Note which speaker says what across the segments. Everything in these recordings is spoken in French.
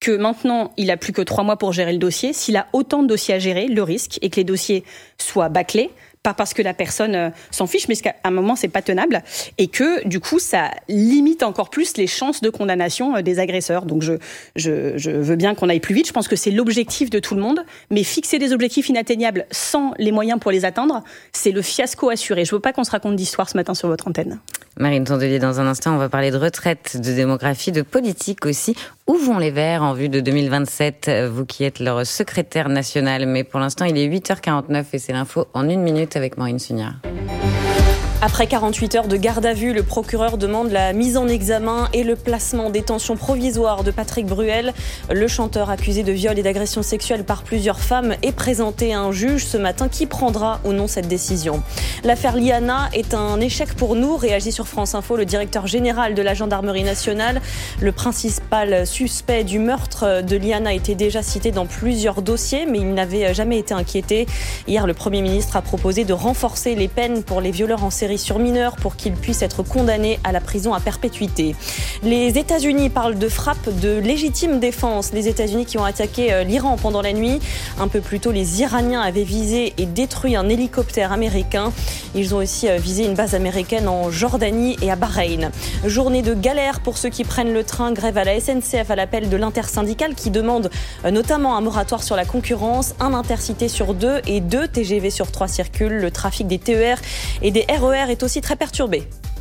Speaker 1: que maintenant, il a plus que 3 mois pour gérer le dossier. S'il a autant de dossiers à gérer, le risque est que les dossiers soient bâclés, pas parce que la personne s'en fiche, mais parce qu'à un moment, c'est pas tenable, et que, du coup, ça limite encore plus les chances de condamnation des agresseurs. Donc, je veux bien qu'on aille plus vite. Je pense que c'est l'objectif de tout le monde, mais fixer des objectifs inatteignables sans les moyens pour les atteindre, c'est le fiasco assuré. Je veux pas qu'on se raconte d'histoire ce matin sur votre antenne.
Speaker 2: Marine Tondelier, dans un instant, on va parler de retraite, de démographie, de politique aussi. Où vont les Verts en vue de 2027, vous qui êtes leur secrétaire national? Mais pour l'instant, il est 8h49 et c'est l'info en 1 minute avec Maureen Sugnard.
Speaker 3: Après 48 heures de garde à vue, le procureur demande la mise en examen et le placement en détention provisoire de Patrick Bruel. Le chanteur accusé de viol et d'agression sexuelle par plusieurs femmes est présenté à un juge ce matin qui prendra ou non cette décision. L'affaire Liana est un échec pour nous, réagit sur France Info le directeur général de la gendarmerie nationale. Le principal suspect du meurtre de Liana était déjà cité dans plusieurs dossiers, mais il n'avait jamais été inquiété. Hier, le Premier ministre a proposé de renforcer les peines pour les violeurs en série sur mineurs pour qu'ils puissent être condamnés à la prison à perpétuité. Les États-Unis parlent de frappe de légitime défense. Les États-Unis qui ont attaqué l'Iran pendant la nuit. Un peu plus tôt, les Iraniens avaient visé et détruit un hélicoptère américain. Ils ont aussi visé une base américaine en Jordanie et à Bahreïn. Journée de galère pour ceux qui prennent le train. Grève à la SNCF à l'appel de l'intersyndicale qui demande notamment un moratoire sur la concurrence. Un intercité sur 2 et 2 TGV sur 3 circulent. Le trafic des TER et des RER est aussi très perturbé.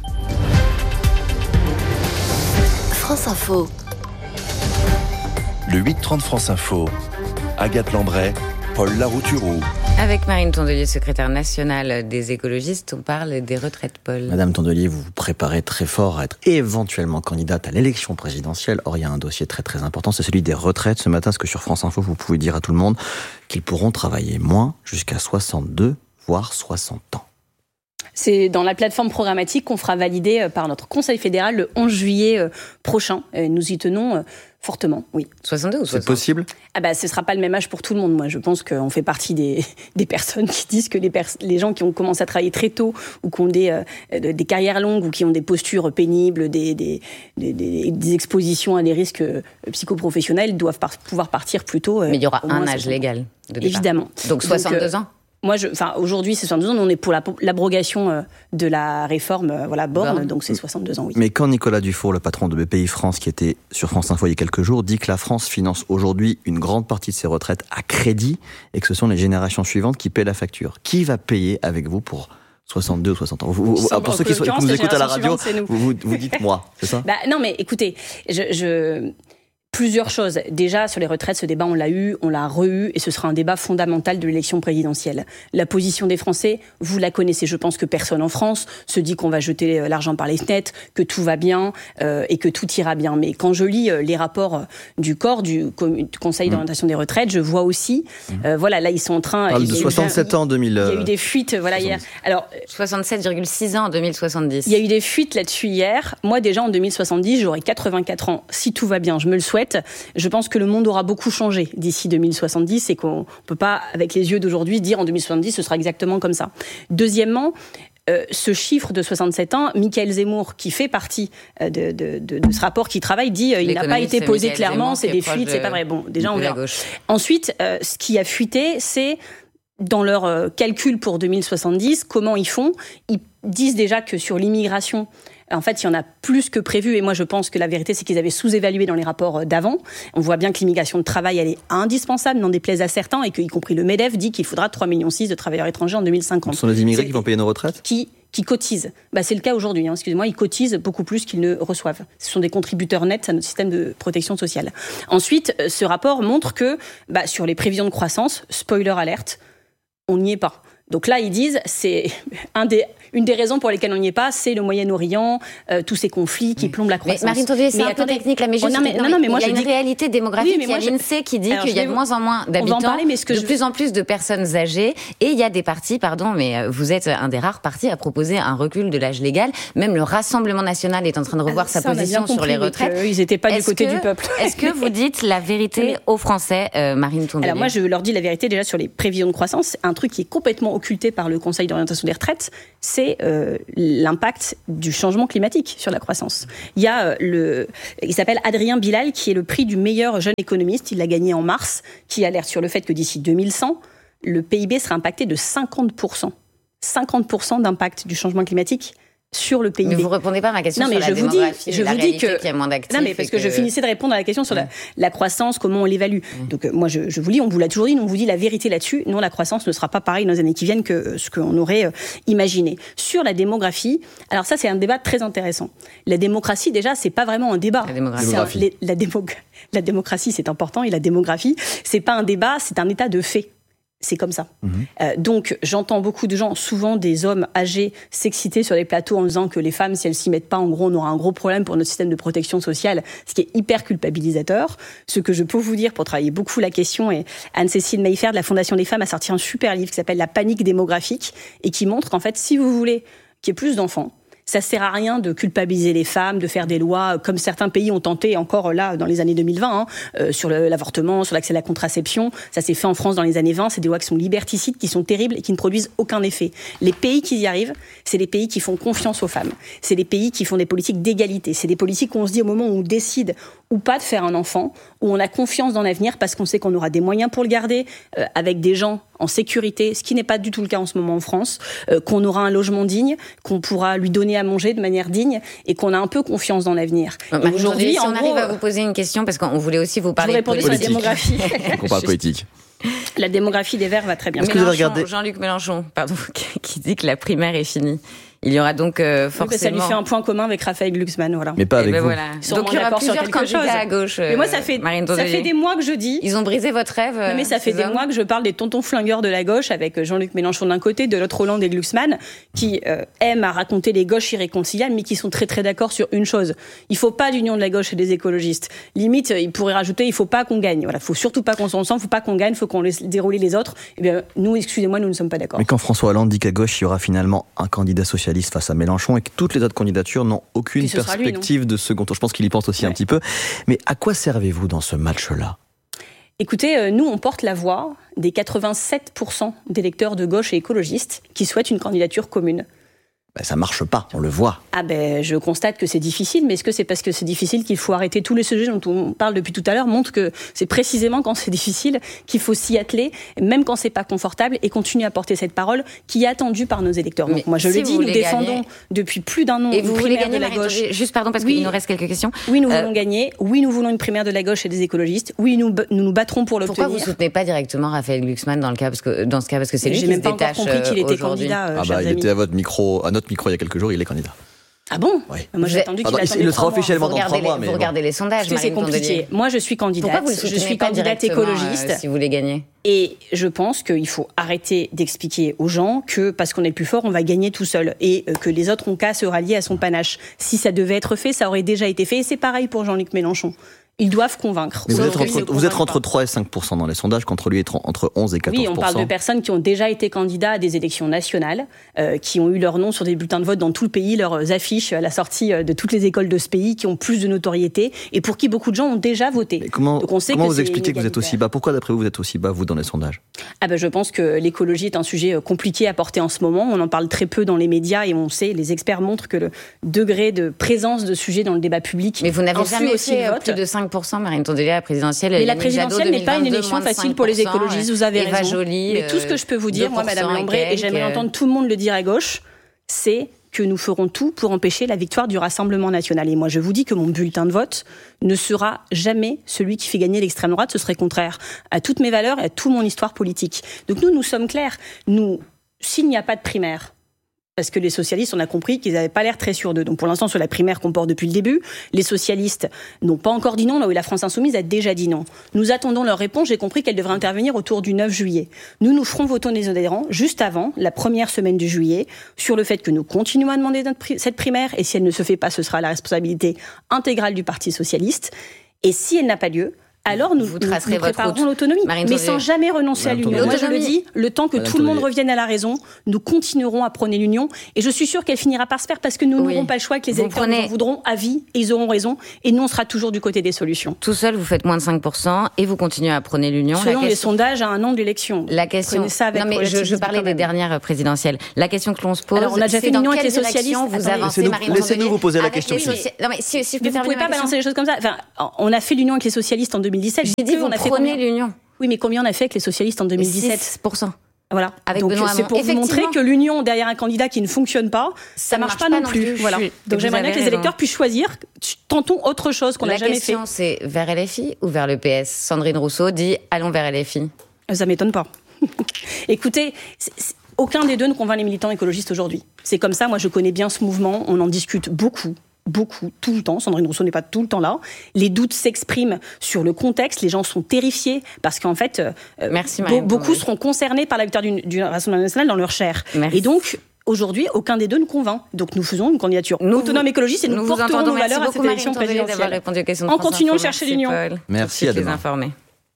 Speaker 4: France Info.
Speaker 5: Le 8h30 France Info. Agathe Landray, Paul Larouturou.
Speaker 2: Avec Marine Tondelier, secrétaire nationale des écologistes, on parle des retraites, Paul.
Speaker 6: Madame Tondelier, vous vous préparez très fort à être éventuellement candidate à l'élection présidentielle. Or, il y a un dossier très très important, c'est celui des retraites. Ce matin, ce que sur France Info, vous pouvez dire à tout le monde qu'ils pourront travailler moins jusqu'à 62, voire 60 ans.
Speaker 1: C'est dans la plateforme programmatique qu'on fera valider par notre Conseil fédéral le 11 juillet prochain. Nous y tenons fortement, oui.
Speaker 2: 62 ou 60 ?
Speaker 6: C'est possible ?
Speaker 1: Ce ne sera pas le même âge pour tout le monde. Moi, je pense qu'on fait partie des personnes qui disent que les gens qui ont commencé à travailler très tôt ou qui ont des carrières longues ou qui ont des postures pénibles, des expositions à des risques psychoprofessionnels doivent pouvoir partir plus tôt.
Speaker 2: Mais il y aura un âge légal de départ.
Speaker 1: Évidemment.
Speaker 2: Donc 62 ans ?
Speaker 1: Moi, aujourd'hui, c'est 62 ans. On est pour l'abrogation de la réforme Borne, donc c'est 62 ans, oui.
Speaker 6: Mais quand Nicolas Dufour, le patron de BPI France, qui était sur France Info il y a quelques jours, dit que la France finance aujourd'hui une grande partie de ses retraites à crédit et que ce sont les générations suivantes qui paient la facture. Qui va payer avec vous pour 62 ou 60 ans. Pour ceux qui nous écoutent à la radio, vous dites moi, c'est ça ?
Speaker 1: Non, mais écoutez, plusieurs choses. Déjà, sur les retraites, ce débat, on l'a eu, on l'a re-eu, et ce sera un débat fondamental de l'élection présidentielle. La position des Français, vous la connaissez. Je pense que personne en France se dit qu'on va jeter l'argent par les fenêtres, que tout va bien et que tout ira bien. Mais quand je lis les rapports du COR, du Conseil d'orientation des retraites, je vois aussi, là, ils sont en train...
Speaker 6: On parle de 67 ans en 2000.
Speaker 1: Il y a eu des fuites, hier. Alors,
Speaker 2: 67,6 ans en 2070.
Speaker 1: Il y a eu des fuites là-dessus hier. Moi, déjà, en 2070, j'aurai 84 ans. Si tout va bien, je me le souhaite. Je pense que le monde aura beaucoup changé d'ici 2070 et qu'on ne peut pas, avec les yeux d'aujourd'hui, dire en 2070, ce sera exactement comme ça. Deuxièmement, ce chiffre de 67 ans, Michael Zemmour, qui fait partie de ce rapport qui travaille, dit il n'a pas été posé clairement, c'est des fuites, c'est pas vrai. Bon, déjà, on verra. Ensuite, ce qui a fuité, c'est dans leur calcul pour 2070, comment ils font. Ils disent déjà que sur l'immigration, en fait, il y en a plus que prévu. Et moi, je pense que la vérité, c'est qu'ils avaient sous-évalué dans les rapports d'avant. On voit bien que l'immigration de travail, elle est indispensable, n'en déplaise à certains, et qu'y compris le MEDEF dit qu'il faudra 3,6 millions de travailleurs étrangers en 2050.
Speaker 6: Ce sont les immigrés qui vont payer nos retraites ?
Speaker 1: Qui cotisent. C'est le cas aujourd'hui, excusez-moi, ils cotisent beaucoup plus qu'ils ne reçoivent. Ce sont des contributeurs nets à notre système de protection sociale. Ensuite, ce rapport montre que sur les prévisions de croissance, spoiler alerte, on n'y est pas. Donc là, ils disent, c'est une des raisons pour lesquelles on n'y est pas, c'est le Moyen-Orient, tous ces conflits qui plombent la croissance.
Speaker 2: Mais Marine Tondelier, c'est un peu technique là, mais juste,
Speaker 1: mais moi,
Speaker 2: il y a une réalité démographique. Il y a l'INSEE qui dit qu'il y a de moins en moins d'habitants, de plus en plus de personnes âgées, et il y a des partis, mais vous êtes un des rares partis à proposer un recul de l'âge légal. Même le Rassemblement national est en train de revoir sa position sur les retraites.
Speaker 1: Ils n'étaient pas du côté du peuple.
Speaker 2: Est-ce que vous dites la vérité aux Français, Marine Tondelier ?
Speaker 1: Alors moi, je leur dis la vérité déjà sur les prévisions de croissance. C'est un truc qui est complètement occulté par le Conseil d'orientation des retraites, c'est l'impact du changement climatique sur la croissance. Il y a il s'appelle Adrien Bilal, qui est le prix du meilleur jeune économiste, il l'a gagné en mars, qui alerte sur le fait que d'ici 2100, le PIB sera impacté de 50%. 50% d'impact du changement climatique sur le PIB.
Speaker 2: Mais vous répondez pas à ma question sur la démographie,
Speaker 1: je vous dis que
Speaker 2: qu'il y a moins d'actifs.
Speaker 1: Non, mais parce que je finissais de répondre à la question sur la croissance, comment on l'évalue. Donc moi, je vous lis, on vous l'a toujours dit, on vous dit la vérité là-dessus. Non, la croissance ne sera pas pareille dans les années qui viennent que ce qu'on aurait imaginé. Sur la démographie, alors ça, c'est un débat très intéressant. La démocratie, déjà, c'est pas vraiment un débat. La démocratie, c'est important, et la démographie, c'est pas un débat, c'est un état de fait. C'est comme ça. Donc, j'entends beaucoup de gens, souvent des hommes âgés, s'exciter sur les plateaux en disant que les femmes, si elles s'y mettent pas, en gros, on aura un gros problème pour notre système de protection sociale, ce qui est hyper culpabilisateur. Ce que je peux vous dire pour travailler beaucoup la question, et Anne-Cécile Maillefer de la Fondation des femmes a sorti un super livre qui s'appelle « La panique démographique » et qui montre qu'en fait, si vous voulez qu'il y ait plus d'enfants, ça sert à rien de culpabiliser les femmes, de faire des lois comme certains pays ont tenté encore là dans les années 2020 sur l'avortement, sur l'accès à la contraception. Ça s'est fait en France dans les années 20. C'est des lois qui sont liberticides, qui sont terribles et qui ne produisent aucun effet. Les pays qui y arrivent, c'est les pays qui font confiance aux femmes. C'est les pays qui font des politiques d'égalité. C'est des politiques où on se dit au moment où on décide ou pas de faire un enfant, où on a confiance dans l'avenir parce qu'on sait qu'on aura des moyens pour le garder, avec des gens en sécurité, ce qui n'est pas du tout le cas en ce moment en France, qu'on aura un logement digne, qu'on pourra lui donner à manger de manière digne et qu'on a un peu confiance dans l'avenir.
Speaker 2: Aujourd'hui, si on arrive à vous poser une question, parce qu'on voulait aussi vous parler
Speaker 1: de politique. Sur la démographie.
Speaker 6: On parle politique.
Speaker 1: La démographie des Verts va très bien.
Speaker 2: Jean-Luc Mélenchon, qui dit que la primaire est finie. Il y aura donc forcément...
Speaker 1: Oui, ça lui fait un point commun avec Raphaël Glucksmann, voilà.
Speaker 6: Mais pas avec vous.
Speaker 2: Voilà. Donc il y aura plusieurs candidats à gauche.
Speaker 1: Mais moi, ça fait des mois que je dis...
Speaker 2: Ils ont brisé votre rêve.
Speaker 1: Non, mais ça fait des mois que je parle des tontons flingueurs de la gauche, avec Jean-Luc Mélenchon d'un côté, de l'autre Hollande et Glucksmann, qui aiment à raconter les gauches irréconciliables, mais qui sont très très d'accord sur une chose. Il faut pas d'union de la gauche et des écologistes. Limite, ils pourraient rajouter, il faut pas qu'on gagne. Voilà, faut surtout pas qu'on soit ensemble, faut pas qu'on gagne, faut qu'on laisse dérouler les autres. Eh bien, nous, excusez-moi, nous ne sommes pas d'accord.
Speaker 6: Mais quand François Hollande dit qu'à gauche, il y aura finalement un candidat socialiste face à Mélenchon, et que toutes les autres candidatures n'ont aucune perspective de second tour. Je pense qu'il y pense aussi un petit peu. Mais à quoi servez-vous dans ce match-là ?
Speaker 1: Écoutez, nous, on porte la voix des 87% d'électeurs de gauche et écologistes qui souhaitent une candidature commune.
Speaker 6: Ça marche pas, on le voit.
Speaker 1: Je constate que c'est difficile, mais est-ce que c'est parce que c'est difficile qu'il faut arrêter tous les sujets dont on parle depuis tout à l'heure, montre que c'est précisément quand c'est difficile qu'il faut s'y atteler, même quand c'est pas confortable, et continuer à porter cette parole qui est attendue par nos électeurs. Donc moi je le dis, nous défendons depuis plus d'un an une primaire de la gauche.
Speaker 2: Juste pardon, parce qu'il nous reste quelques questions.
Speaker 1: Oui, nous voulons gagner. Oui, nous voulons une primaire de la gauche et des écologistes. Oui, nous nous battrons pour l'obtenir.
Speaker 2: Pourquoi vous soutenez pas directement Raphaël Glucksmann dans ce cas, parce que c'est lui qui se détache aujourd'hui. J'ai même pas encore compris
Speaker 1: qu'il était candidat.
Speaker 6: Il était à notre micro il y a quelques jours, il est candidat.
Speaker 1: Ah bon ?
Speaker 6: Oui.
Speaker 1: Moi j'ai attendu qu'il attende.
Speaker 6: Il le sera officiellement dans 3 mois.
Speaker 2: Vous regardez les sondages.
Speaker 1: C'est compliqué. Moi je suis candidate.
Speaker 2: Pourquoi vous
Speaker 1: je suis candidate écologiste.
Speaker 2: Si vous voulez gagner.
Speaker 1: Et je pense qu'il faut arrêter d'expliquer aux gens que parce qu'on est le plus fort, on va gagner tout seul et que les autres ont qu'à se rallier à son panache. Si ça devait être fait, ça aurait déjà été fait. Et c'est pareil pour Jean-Luc Mélenchon. Ils doivent convaincre.
Speaker 6: Mais vous êtes entre 3 et 5% dans les sondages, contre lui entre 11 et 14%.
Speaker 1: Oui, on parle de personnes qui ont déjà été candidats à des élections nationales, qui ont eu leur nom sur des bulletins de vote dans tout le pays, leurs affiches à la sortie de toutes les écoles de ce pays, qui ont plus de notoriété, et pour qui beaucoup de gens ont déjà voté.
Speaker 6: Mais comment vous expliquez que vous êtes aussi bas ? Pourquoi, d'après vous êtes aussi bas, vous, dans les sondages ?
Speaker 1: Je pense que l'écologie est un sujet compliqué à porter en ce moment. On en parle très peu dans les médias, et on sait, les experts montrent que le degré de présence de sujets dans le débat public...
Speaker 2: Mais vous n'avez jamais fait plus de 5%, Marine Tondelier, la présidentielle.
Speaker 1: Mais la présidentielle n'est pas une élection facile pour les écologistes, vous avez raison.
Speaker 2: Joly,
Speaker 1: mais tout ce que je peux vous dire, moi, Madame Lambré, et j'aimerais entendre tout le monde le dire à gauche, c'est que nous ferons tout pour empêcher la victoire du Rassemblement national. Et moi, je vous dis que mon bulletin de vote ne sera jamais celui qui fait gagner l'extrême droite. Ce serait contraire à toutes mes valeurs et à toute mon histoire politique. Donc nous sommes clairs. S'il n'y a pas de primaire, parce que les socialistes, on a compris qu'ils n'avaient pas l'air très sûrs d'eux. Donc pour l'instant, sur la primaire qu'on porte depuis le début, les socialistes n'ont pas encore dit non, là où la France Insoumise a déjà dit non. Nous attendons leur réponse. J'ai compris qu'elle devrait intervenir autour du 9 juillet. Nous ferons voter nos adhérents juste avant la première semaine du juillet sur le fait que nous continuons à demander cette primaire. Et si elle ne se fait pas, ce sera la responsabilité intégrale du Parti socialiste. Et si elle n'a pas lieu, alors nous préparerons l'autonomie, mais sans jamais renoncer à l'union. Moi, je le dis, le temps que tout le monde revienne à la raison, nous continuerons à prôner l'union, et je suis sûre qu'elle finira par se faire parce que nous n'aurons pas le choix, que les électeurs nous en voudront à vie, et ils auront raison, et nous, on sera toujours du côté des solutions.
Speaker 2: Tout seul, vous faites moins de 5%, et vous continuez à prôner l'union.
Speaker 1: Selon les sondages à un an de l'élection.
Speaker 2: La question... Prenez ça avec je parlais des dernières présidentielles. La question que l'on se pose,
Speaker 1: alors, on a déjà fait l'union avec les socialistes.
Speaker 2: Vous avancez,
Speaker 6: laissez-nous vous poser la question.
Speaker 2: Non, mais si je peux
Speaker 1: vous pouvez pas balancer les choses comme ça. Enfin, on a fait l'union avec les socialistes en 2017.
Speaker 2: J'ai dit, on a fait l'union.
Speaker 1: Oui, mais combien on a fait avec les socialistes en 2017
Speaker 2: 6%.
Speaker 1: Voilà. Donc c'est pour vous montrer que l'union derrière un candidat qui ne fonctionne pas, ça marche pas non plus. Voilà. Donc j'aimerais bien que les électeurs puissent choisir. Tentons autre chose qu'on n'a jamais fait.
Speaker 2: La question, c'est vers LFI ou vers le PS ? Sandrine Rousseau dit allons vers LFI.
Speaker 1: Ça m'étonne pas. Écoutez, aucun des deux ne convainc les militants écologistes aujourd'hui. C'est comme ça. Moi, je connais bien ce mouvement. On en discute beaucoup, tout le temps. Sandrine Rousseau n'est pas tout le temps là. Les doutes s'expriment sur le contexte. Les gens sont terrifiés parce qu'en fait, beaucoup seront concernés par la victoire du Rassemblement national dans leur chair.
Speaker 2: Merci.
Speaker 1: Et donc, aujourd'hui, aucun des deux ne convainc. Donc, nous faisons une candidature autonome écologiste et nous porterons nos valeurs à cette élection présidentielle. En continuant de chercher l'union.
Speaker 6: Merci à demain.
Speaker 2: Informés.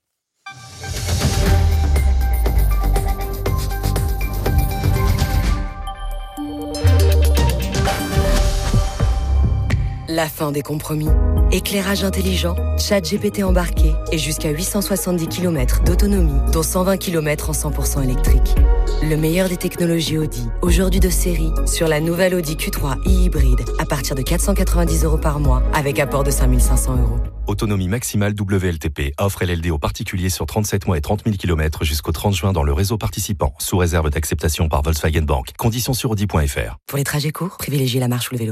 Speaker 7: La fin des compromis. Éclairage intelligent, ChatGPT embarqué et jusqu'à 870 km d'autonomie, dont 120 km en 100% électrique. Le meilleur des technologies Audi, aujourd'hui de série, sur la nouvelle Audi Q3 e-hybride, à partir de 490 € par mois, avec apport de 5 500 €.
Speaker 5: Autonomie maximale WLTP. Offre LLD aux particuliers sur 37 mois et 30 000 km jusqu'au 30 juin dans le réseau participant, sous réserve d'acceptation par Volkswagen Bank. Conditions sur Audi.fr.
Speaker 7: Pour les trajets courts, privilégiez la marche ou le vélo.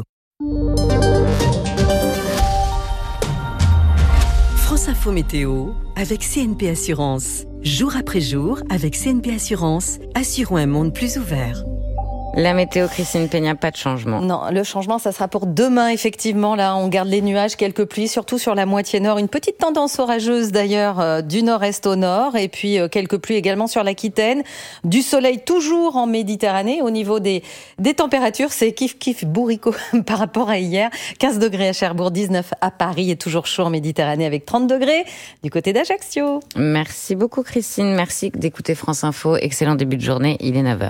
Speaker 8: France Info Météo avec CNP Assurance. Jour après jour, avec CNP Assurance, assurons un monde plus ouvert.
Speaker 2: La météo, Christine Peña, pas de changement.
Speaker 9: Non, le changement, ça sera pour demain, effectivement. Là, on garde les nuages, quelques pluies, surtout sur la moitié nord. Une petite tendance orageuse, d'ailleurs, du nord-est au nord. Et puis, quelques pluies également sur l'Aquitaine. Du soleil toujours en Méditerranée. Au niveau des températures, c'est kiff bourricot par rapport à hier. 15 degrés à Cherbourg, 19 à Paris et toujours chaud en Méditerranée avec 30 degrés du côté d'Ajaccio.
Speaker 2: Merci beaucoup, Christine. Merci d'écouter France Info. Excellent début de journée. Il est 9h.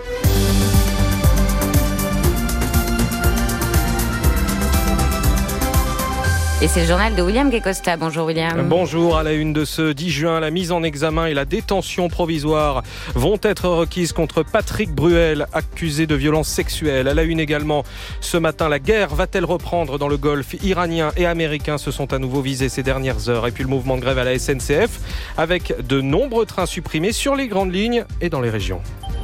Speaker 2: Et c'est le journal de William Guécosta. Bonjour William.
Speaker 10: Bonjour. À la une de ce 10 juin, la mise en examen et la détention provisoire vont être requises contre Patrick Bruel, accusé de violences sexuelles. À la une également, ce matin, la guerre va-t-elle reprendre dans le Golfe ? Iraniens et Américains se sont à nouveau visés ces dernières heures. Et puis le mouvement de grève à la SNCF, avec de nombreux trains supprimés sur les grandes lignes et dans les régions.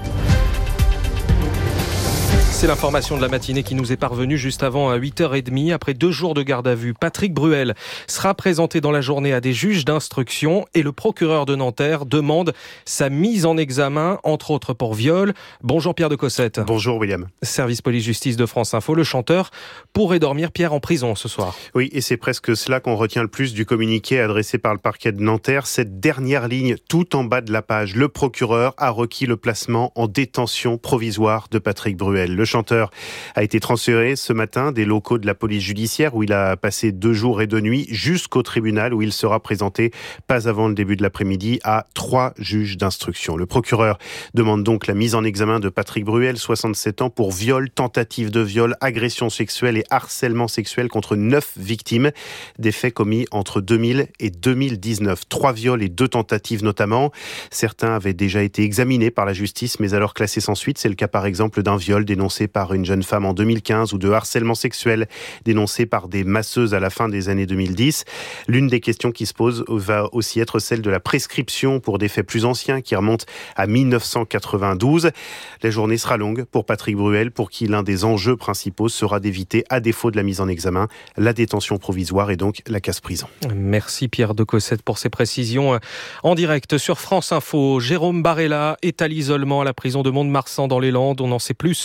Speaker 10: C'est l'information de la matinée qui nous est parvenue juste avant 8h30. Après 2 jours de garde à vue, Patrick Bruel sera présenté dans la journée à des juges d'instruction et le procureur de Nanterre demande sa mise en examen, entre autres pour viol. Bonjour Pierre de Cossette.
Speaker 11: Bonjour William.
Speaker 10: Service police-justice de France Info, le chanteur pourrait dormir Pierre en prison ce soir.
Speaker 11: Oui, et c'est presque cela qu'on retient le plus du communiqué adressé par le parquet de Nanterre. Cette dernière ligne tout en bas de la page. Le procureur a requis le placement en détention provisoire de Patrick Bruel. Le chanteur a été transféré ce matin des locaux de la police judiciaire où il a passé 2 jours et 2 nuits jusqu'au tribunal où il sera présenté pas avant le début de l'après-midi à 3 juges d'instruction. Le procureur demande donc la mise en examen de Patrick Bruel, 67 ans, pour viol, tentative de viol, agression sexuelle et harcèlement sexuel contre 9 victimes. Des faits commis entre 2000 et 2019. 3 viols et 2 tentatives notamment. Certains avaient déjà été examinés par la justice mais alors classés sans suite. C'est le cas par exemple d'un viol dénoncé par une jeune femme en 2015 ou de harcèlement sexuel dénoncé par des masseuses à la fin des années 2010. L'une des questions qui se posent va aussi être celle de la prescription pour des faits plus anciens qui remontent à 1992. La journée sera longue pour Patrick Bruel, pour qui l'un des enjeux principaux sera d'éviter, à défaut de la mise en examen, la détention provisoire et donc la casse-prison.
Speaker 10: Merci Pierre de Cossette pour ces précisions. En direct sur France Info, Jérôme Barella est à l'isolement à la prison de Mont-de-Marsan dans les Landes. On en sait plus sur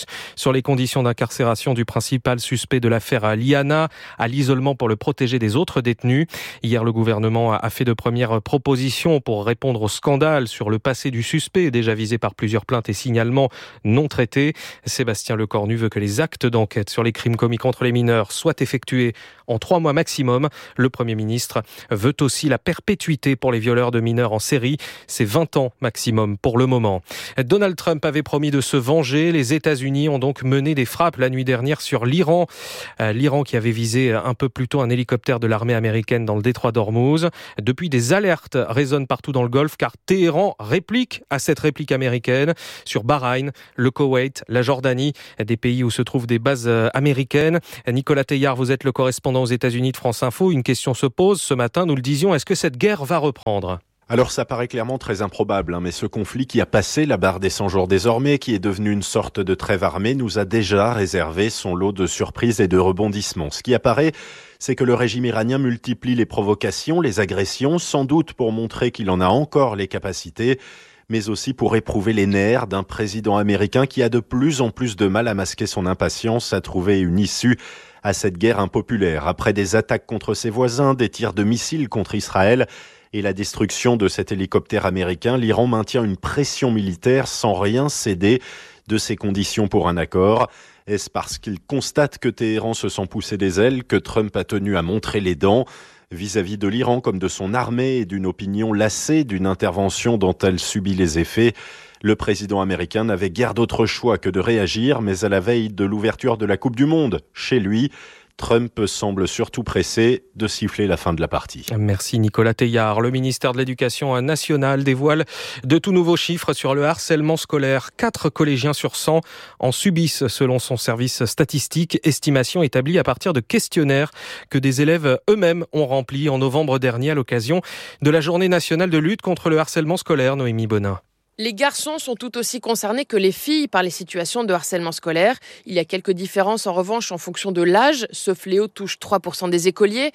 Speaker 10: sur les conditions d'incarcération du principal suspect de l'affaire Liana à l'isolement pour le protéger des autres détenus. Hier, le gouvernement a fait de premières propositions pour répondre au scandale sur le passé du suspect, déjà visé par plusieurs plaintes et signalements non traités. Sébastien Lecornu veut que les actes d'enquête sur les crimes commis contre les mineurs soient effectués en 3 mois maximum. Le Premier ministre veut aussi la perpétuité pour les violeurs de mineurs en série. C'est 20 ans maximum pour le moment. Donald Trump avait promis de se venger. Les États-Unis ont donc mené des frappes la nuit dernière sur l'Iran. L'Iran qui avait visé un peu plus tôt un hélicoptère de l'armée américaine dans le détroit d'Ormuz. Depuis, des alertes résonnent partout dans le Golfe car Téhéran réplique à cette réplique américaine sur Bahreïn, le Koweït, la Jordanie, des pays où se trouvent des bases américaines. Nicolas Teillard, vous êtes le correspondant aux États-Unis de France Info. Une question se pose ce matin, nous le disions, est-ce que cette guerre va reprendre ?
Speaker 12: Alors ça paraît clairement très improbable, mais ce conflit qui a passé la barre des 100 jours désormais, qui est devenu une sorte de trêve armée, nous a déjà réservé son lot de surprises et de rebondissements. Ce qui apparaît, c'est que le régime iranien multiplie les provocations, les agressions, sans doute pour montrer qu'il en a encore les capacités, mais aussi pour éprouver les nerfs d'un président américain qui a de plus en plus de mal à masquer son impatience à trouver une issue à cette guerre impopulaire. Après des attaques contre ses voisins, des tirs de missiles contre Israël et la destruction de cet hélicoptère américain, l'Iran maintient une pression militaire sans rien céder de ses conditions pour un accord. Est-ce parce qu'il constate que Téhéran se sent pousser des ailes que Trump a tenu à montrer les dents vis-à-vis de l'Iran comme de son armée et d'une opinion lassée d'une intervention dont elle subit les effets? Le président américain n'avait guère d'autre choix que de réagir, mais à la veille de l'ouverture de la Coupe du Monde, chez lui, Trump semble surtout pressé de siffler la fin de la partie.
Speaker 10: Merci Nicolas Teillard. Le ministère de l'Éducation nationale dévoile de tout nouveaux chiffres sur le harcèlement scolaire. 4 collégiens sur 100 en subissent selon son service statistique. Estimation établie à partir de questionnaires que des élèves eux-mêmes ont remplis en novembre dernier à l'occasion de la Journée nationale de lutte contre le harcèlement scolaire. Noémie Bonin.
Speaker 13: Les garçons sont tout aussi concernés que les filles par les situations de harcèlement scolaire. Il y a quelques différences en revanche en fonction de l'âge. Ce fléau touche 3% des écoliers,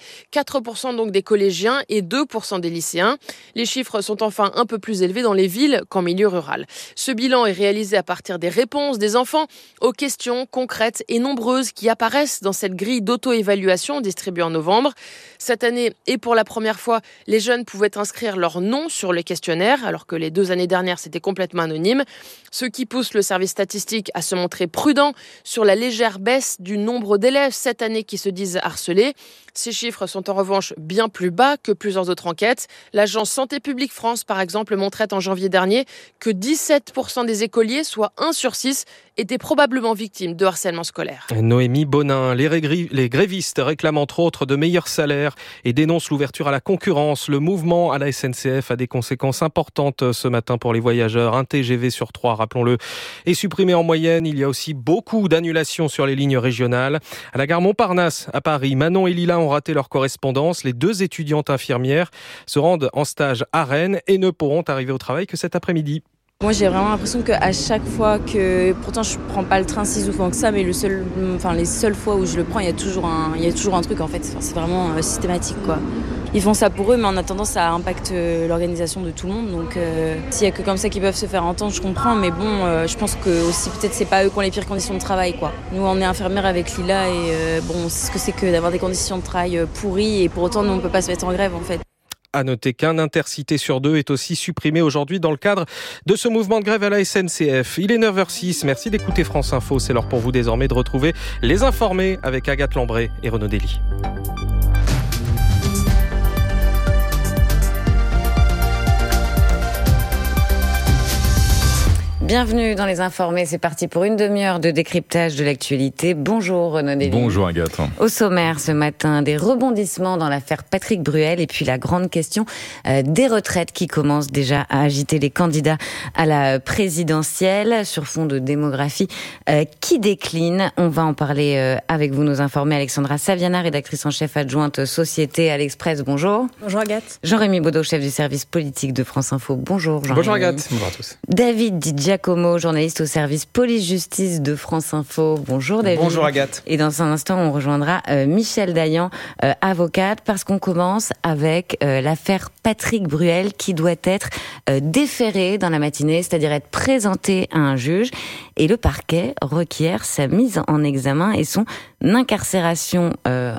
Speaker 13: 4% donc des collégiens et 2% des lycéens. Les chiffres sont enfin un peu plus élevés dans les villes qu'en milieu rural. Ce bilan est réalisé à partir des réponses des enfants aux questions concrètes et nombreuses qui apparaissent dans cette grille d'auto-évaluation distribuée en novembre. Cette année, et pour la première fois, les jeunes pouvaient inscrire leur nom sur le questionnaire, alors que les 2 années dernières, c'était complètement anonyme, ce qui pousse le service statistique à se montrer prudent sur la légère baisse du nombre d'élèves cette année qui se disent harcelés. Ces chiffres sont en revanche bien plus bas que plusieurs autres enquêtes. L'agence Santé publique France, par exemple, montrait en janvier dernier que 17% des écoliers, soit 1 sur 6, étaient probablement victimes de harcèlement scolaire.
Speaker 10: Noémie Bonin, les grévistes réclament entre autres de meilleurs salaires et dénoncent l'ouverture à la concurrence. Le mouvement à la SNCF a des conséquences importantes ce matin pour les voyageurs. Un TGV sur 3, rappelons-le, est supprimé en moyenne. Il y a aussi beaucoup d'annulations sur les lignes régionales. À la gare Montparnasse, à Paris, Manon et Lila ont raté leur correspondance. Les 2 étudiantes infirmières se rendent en stage à Rennes et ne pourront arriver au travail que cet après-midi.
Speaker 14: Moi j'ai vraiment l'impression qu'à chaque fois que, pourtant je prends pas le train si souvent que ça, mais les seules fois où je le prends, il y a toujours un truc en fait. C'est vraiment systématique quoi. Ils font ça pour eux, mais en attendant ça impacte l'organisation de tout le monde. Donc s'il y a que comme ça qu'ils peuvent se faire entendre, je comprends. Mais bon, je pense que aussi peut-être c'est pas eux qui ont les pires conditions de travail quoi. Nous on est infirmières avec Lila et on sait ce que c'est que d'avoir des conditions de travail pourries et pour autant nous on peut pas se mettre en grève en fait.
Speaker 10: À noter qu'un Intercité sur 2 est aussi supprimé aujourd'hui dans le cadre de ce mouvement de grève à la SNCF. Il est 9h06, merci d'écouter France Info. C'est l'heure pour vous désormais de retrouver les informés avec Agathe Lambray et Renaud Dely.
Speaker 2: Bienvenue dans Les Informés, c'est parti pour une demi-heure de décryptage de l'actualité. Bonjour Renaud Dely.
Speaker 15: Bonjour Agathe.
Speaker 2: Au sommaire ce matin, des rebondissements dans l'affaire Patrick Bruel et puis la grande question des retraites qui commence déjà à agiter les candidats à la présidentielle sur fond de démographie qui décline. On va en parler avec vous, nos informés. Alexandra Saviana, rédactrice en chef adjointe Société à l'Express, bonjour.
Speaker 16: Bonjour Agathe.
Speaker 2: Jean-Rémy Baudot, chef du service politique de France Info, bonjour Jean-Rémy.
Speaker 15: Bonjour Agathe. Bonjour à tous.
Speaker 2: David Di Giacomo, journaliste au service police-justice de France Info. Bonjour David.
Speaker 15: Bonjour Agathe.
Speaker 2: Et dans un instant, on rejoindra Michèle Dayan, avocate, parce qu'on commence avec l'affaire Patrick Bruel qui doit être déféré dans la matinée, c'est-à-dire être présenté à un juge. Et le parquet requiert sa mise en examen et son incarcération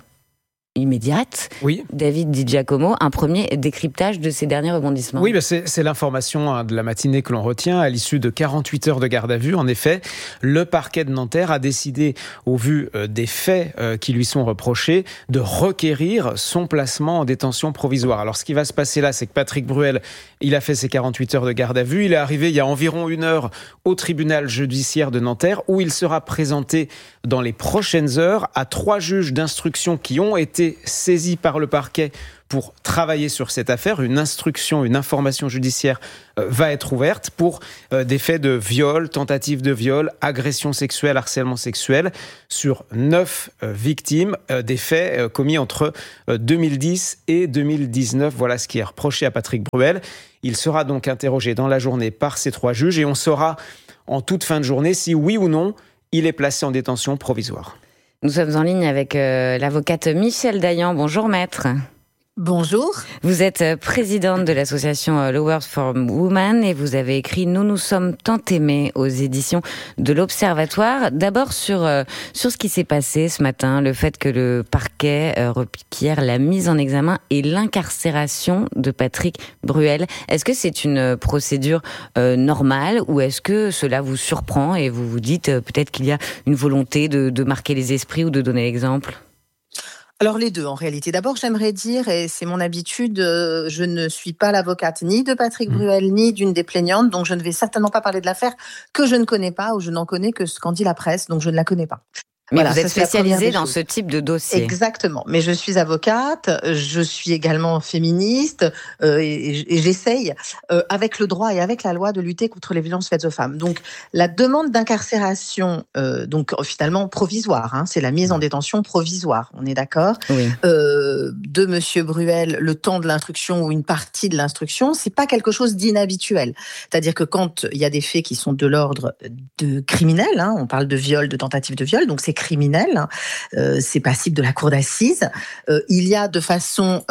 Speaker 2: immédiate.
Speaker 15: Oui.
Speaker 2: David Di Giacomo, un premier décryptage de ces derniers rebondissements.
Speaker 15: Oui, c'est l'information de la matinée que l'on retient à l'issue de 48 heures de garde à vue. En effet, le parquet de Nanterre a décidé, au vu des faits qui lui sont reprochés, de requérir son placement en détention provisoire. Alors, ce qui va se passer là, c'est que Patrick Bruel, il a fait ses 48 heures de garde à vue. Il est arrivé il y a environ 1 heure au tribunal judiciaire de Nanterre, où il sera présenté dans les prochaines heures à 3 juges d'instruction qui ont été saisis par le parquet pour travailler sur cette affaire. Une instruction, une information judiciaire va être ouverte pour des faits de viol, tentative de viol, agression sexuelle, harcèlement sexuel sur 9 victimes, des faits commis entre 2010 et 2019. Voilà ce qui est reproché à Patrick Bruel. Il sera donc interrogé dans la journée par ces 3 juges et on saura en toute fin de journée si oui ou non il est placé en détention provisoire.
Speaker 2: Nous sommes en ligne avec l'avocate Michèle Dayan. Bonjour maître.
Speaker 16: Bonjour.
Speaker 2: Vous êtes présidente de l'association Lawyers for Women et vous avez écrit « Nous nous sommes tant aimés » aux éditions de l'Observatoire. D'abord sur ce qui s'est passé ce matin, le fait que le parquet requiert la mise en examen et l'incarcération de Patrick Bruel. Est-ce que c'est une procédure normale ou est-ce que cela vous surprend et vous vous dites peut-être qu'il y a une volonté de marquer les esprits ou de donner l'exemple ?
Speaker 16: Alors les deux en réalité. D'abord j'aimerais dire, et c'est mon habitude, je ne suis pas l'avocate ni de Patrick Bruel ni d'une des plaignantes, donc je ne vais certainement pas parler de l'affaire que je ne connais pas ou je n'en connais que ce qu'en dit la presse, donc je ne la connais pas.
Speaker 2: Mais voilà, vous êtes spécialisée dans ce type de dossier.
Speaker 16: Exactement. Mais je suis avocate, je suis également féministe et j'essaye, avec le droit et avec la loi, de lutter contre les violences faites aux femmes. Donc, la demande d'incarcération, donc finalement provisoire, c'est la mise en détention provisoire, on est d'accord,
Speaker 2: oui.
Speaker 16: De Monsieur Bruel, le temps de l'instruction ou une partie de l'instruction, c'est pas quelque chose d'inhabituel. C'est-à-dire que quand il y a des faits qui sont de l'ordre de criminel, on parle de viol, de tentative de viol, donc c'est criminel, c'est passible de la cour d'assises. Il y a de façon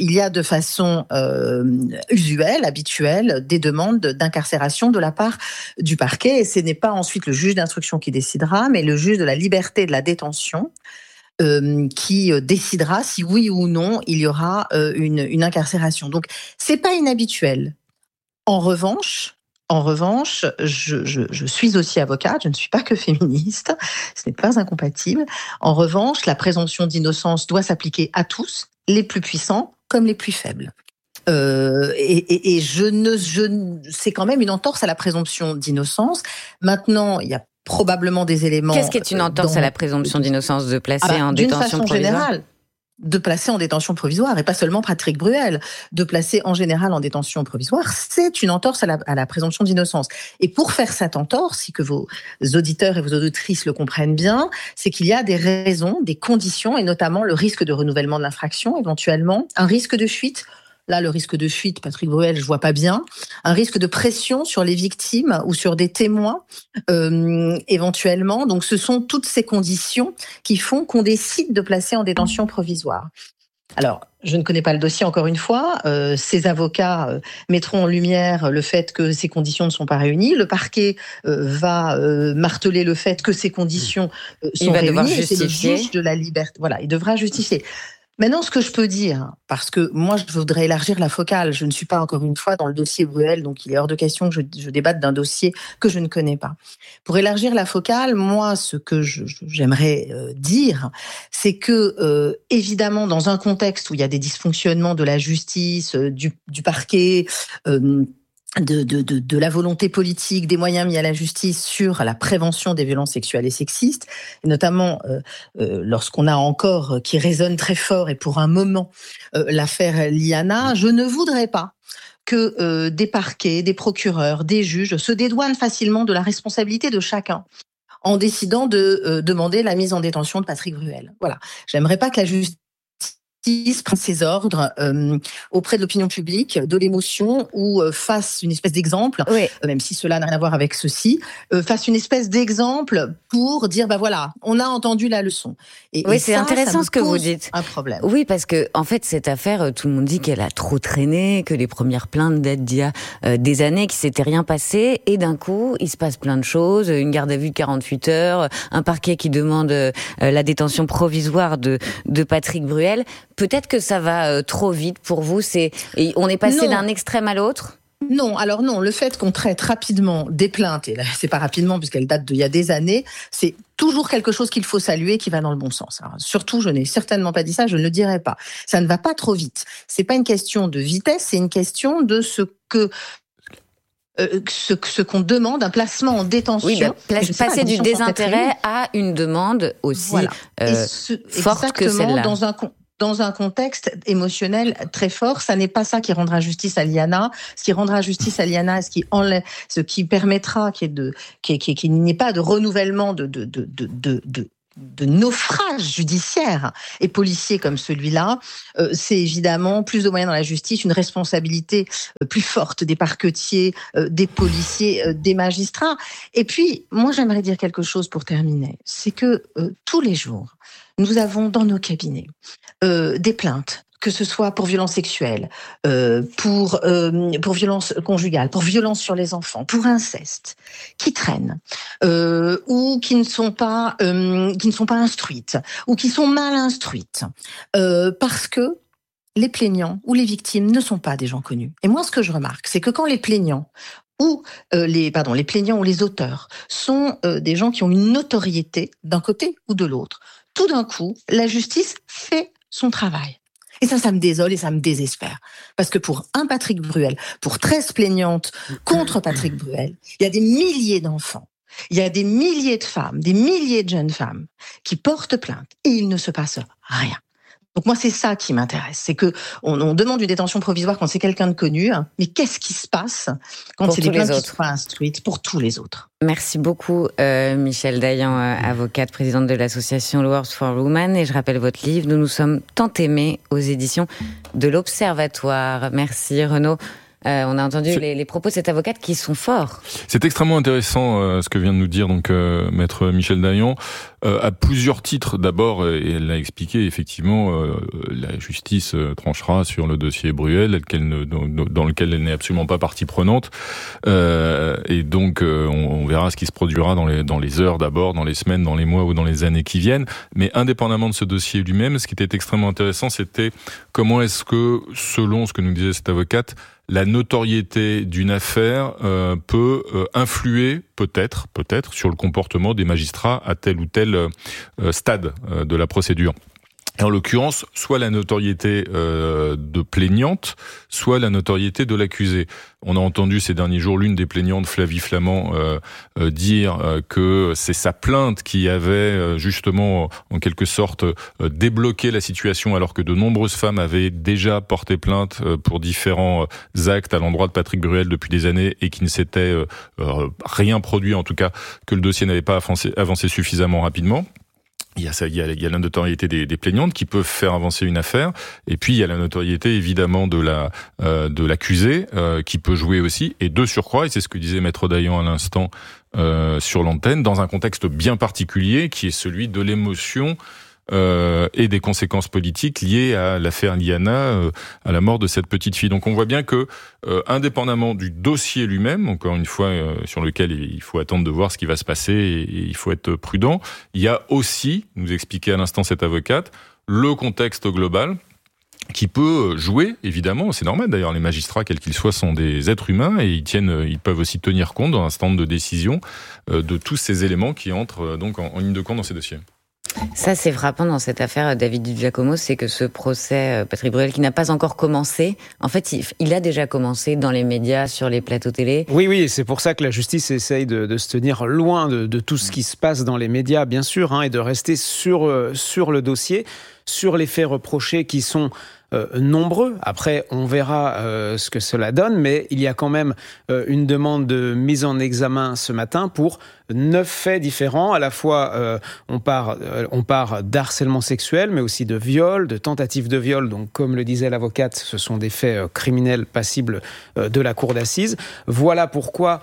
Speaker 16: usuelle, habituelle, des demandes d'incarcération de la part du parquet. Et ce n'est pas ensuite le juge d'instruction qui décidera, mais le juge de la liberté de la détention qui décidera si oui ou non il y aura une incarcération. Donc c'est pas inhabituel. En revanche, je suis aussi avocate, je ne suis pas que féministe, ce n'est pas incompatible. En revanche, la présomption d'innocence doit s'appliquer à tous, les plus puissants comme les plus faibles. Et c'est quand même une entorse à la présomption d'innocence. Maintenant, il y a probablement des éléments...
Speaker 2: Qu'est-ce qui est une entorse à la présomption d'innocence de placer en détention provisoire ?
Speaker 16: Générale, de placer en détention provisoire, et pas seulement Patrick Bruel, de placer en général en détention provisoire, c'est une entorse à la présomption d'innocence. Et pour faire cette entorse, si que vos auditeurs et vos auditrices le comprennent bien, c'est qu'il y a des raisons, des conditions, et notamment le risque de renouvellement de l'infraction, éventuellement, un risque de fuite. Là, le risque de fuite, Patrick Bruel, je vois pas bien. Un risque de pression sur les victimes ou sur des témoins, éventuellement. Donc, ce sont toutes ces conditions qui font qu'on décide de placer en détention provisoire. Alors, je ne connais pas le dossier, encore une fois. Ces avocats mettront en lumière le fait que ces conditions ne sont pas réunies. Le parquet va marteler le fait que ces conditions sont réunies. Et c'est le juge de la liberté. Voilà, il devra justifier. Maintenant, ce que je peux dire, parce que moi, je voudrais élargir la focale. Je ne suis pas, encore une fois, dans le dossier Bruel, donc il est hors de question que je débatte d'un dossier que je ne connais pas. Pour élargir la focale, moi, ce que j'aimerais dire, c'est que, évidemment, dans un contexte où il y a des dysfonctionnements de la justice, du parquet, de la volonté politique, des moyens mis à la justice sur la prévention des violences sexuelles et sexistes, et notamment lorsqu'on a encore, qui résonne très fort, et pour un moment, l'affaire Liana, je ne voudrais pas que des parquets, des procureurs, des juges se dédouanent facilement de la responsabilité de chacun en décidant de demander la mise en détention de Patrick Bruel. Voilà. J'aimerais pas que la justice prend ses ordres auprès de l'opinion publique, de l'émotion, ou fasse une espèce d'exemple, même si cela n'a rien à voir avec ceci, fasse une espèce d'exemple pour dire, voilà, on a entendu la leçon.
Speaker 2: Et c'est intéressant ce que vous dites.
Speaker 16: Un problème.
Speaker 2: Oui, parce que en fait, cette affaire, tout le monde dit qu'elle a trop traîné, que les premières plaintes datent d'il y a des années, qu'il s'était rien passé, et d'un coup, il se passe plein de choses, une garde à vue de 48 heures, un parquet qui demande la détention provisoire de Patrick Bruel. Peut-être que ça va trop vite pour vous. On est passé d'un extrême à l'autre.
Speaker 16: Non, alors non, le fait qu'on traite rapidement des plaintes, et là, c'est pas rapidement puisqu'elles datent d'il y a des années, c'est toujours quelque chose qu'il faut saluer, qui va dans le bon sens. Alors, surtout, je n'ai certainement pas dit ça, je ne le dirai pas. Ça ne va pas trop vite. C'est pas une question de vitesse, c'est une question de ce qu'on demande, un placement en détention.
Speaker 2: Oui, passer du désintérêt à une demande aussi forte que celle-là.
Speaker 16: Dans un contexte émotionnel très fort, ça n'est pas ça qui rendra justice à Liana. Ce qui rendra justice à Liana, ce qui permettra qu'il n'y ait pas de renouvellement de naufrage judiciaire et policier comme celui-là, c'est évidemment plus de moyens dans la justice, une responsabilité plus forte des parquetiers, des policiers, des magistrats. Et puis, moi, j'aimerais dire quelque chose pour terminer. C'est que tous les jours, nous avons dans nos cabinets des plaintes, que ce soit pour violences sexuelles, pour violences conjugales, pour violences sur les enfants, pour inceste, qui traînent, ou qui ne sont pas instruites, ou qui sont mal instruites, parce que les plaignants ou les victimes ne sont pas des gens connus. Et moi, ce que je remarque, c'est que quand les plaignants ou les plaignants ou les auteurs sont des gens qui ont une notoriété d'un côté ou de l'autre, tout d'un coup, la justice fait son travail. Et ça me désole et ça me désespère. Parce que pour un Patrick Bruel, pour 13 plaignantes contre Patrick Bruel, il y a des milliers d'enfants, il y a des milliers de femmes, des milliers de jeunes femmes qui portent plainte et il ne se passe rien. Donc moi, c'est ça qui m'intéresse. C'est que on demande une détention provisoire quand c'est quelqu'un de connu, mais qu'est-ce qui se passe quand c'est des plaintes qui ne sont pas instruites pour tous les autres?
Speaker 2: Merci beaucoup, Michèle Dayan, avocate, présidente de l'association Lawyers for Women. Et je rappelle votre livre, Nous nous sommes tant aimés, aux éditions de l'Observatoire. Merci, Renaud. On a entendu les propos de cette avocate qui sont forts.
Speaker 17: C'est extrêmement intéressant ce que vient de nous dire maître Michèle Dayan à plusieurs titres. D'abord, et elle l'a expliqué, effectivement, la justice tranchera sur le dossier Bruel, dans lequel elle n'est absolument pas partie prenante. Et donc, on verra ce qui se produira dans les heures d'abord, dans les semaines, dans les mois ou dans les années qui viennent. Mais indépendamment de ce dossier lui-même, ce qui était extrêmement intéressant, c'était comment est-ce que, selon ce que nous disait cette avocate, la notoriété d'une affaire peut influer peut-être sur le comportement des magistrats à tel ou tel stade de la procédure. En l'occurrence, soit la notoriété de plaignante, soit la notoriété de l'accusé. On a entendu ces derniers jours l'une des plaignantes, Flavie Flament, dire que c'est sa plainte qui avait justement, en quelque sorte, débloqué la situation, alors que de nombreuses femmes avaient déjà porté plainte pour différents actes à l'endroit de Patrick Bruel depuis des années et qui ne s'était rien produit, en tout cas que le dossier n'avait pas avancé suffisamment rapidement. Il y a la notoriété des plaignantes qui peuvent faire avancer une affaire, et puis il y a la notoriété évidemment de l'accusé qui peut jouer aussi, et de surcroît, et c'est ce que disait maître Dayan à l'instant sur l'antenne, dans un contexte bien particulier qui est celui de l'émotion et des conséquences politiques liées à l'affaire Liana, à la mort de cette petite fille. Donc on voit bien que, indépendamment du dossier lui-même, encore une fois, sur lequel il faut attendre de voir ce qui va se passer et il faut être prudent, il y a aussi, nous expliquait à l'instant cette avocate, le contexte global qui peut jouer, évidemment, c'est normal d'ailleurs, les magistrats, quels qu'ils soient, sont des êtres humains et ils peuvent aussi tenir compte dans un stand de décision de tous ces éléments qui entrent donc en ligne de compte dans ces dossiers.
Speaker 2: Ça, c'est frappant dans cette affaire David Di Giacomo, c'est que ce procès Patrick Bruel, qui n'a pas encore commencé, en fait, il a déjà commencé dans les médias, sur les plateaux télé.
Speaker 15: Oui, c'est pour ça que la justice essaye de se tenir loin de tout ce qui se passe dans les médias, bien sûr, et de rester sur le dossier, sur les faits reprochés qui sont nombreux. Après, on verra ce que cela donne, mais il y a quand même une demande de mise en examen ce matin pour 9 faits différents. À la fois, on part d'harcèlement sexuel, mais aussi de viol, de tentative de viol. Donc, comme le disait l'avocate, ce sont des faits criminels passibles de la cour d'assises. Voilà pourquoi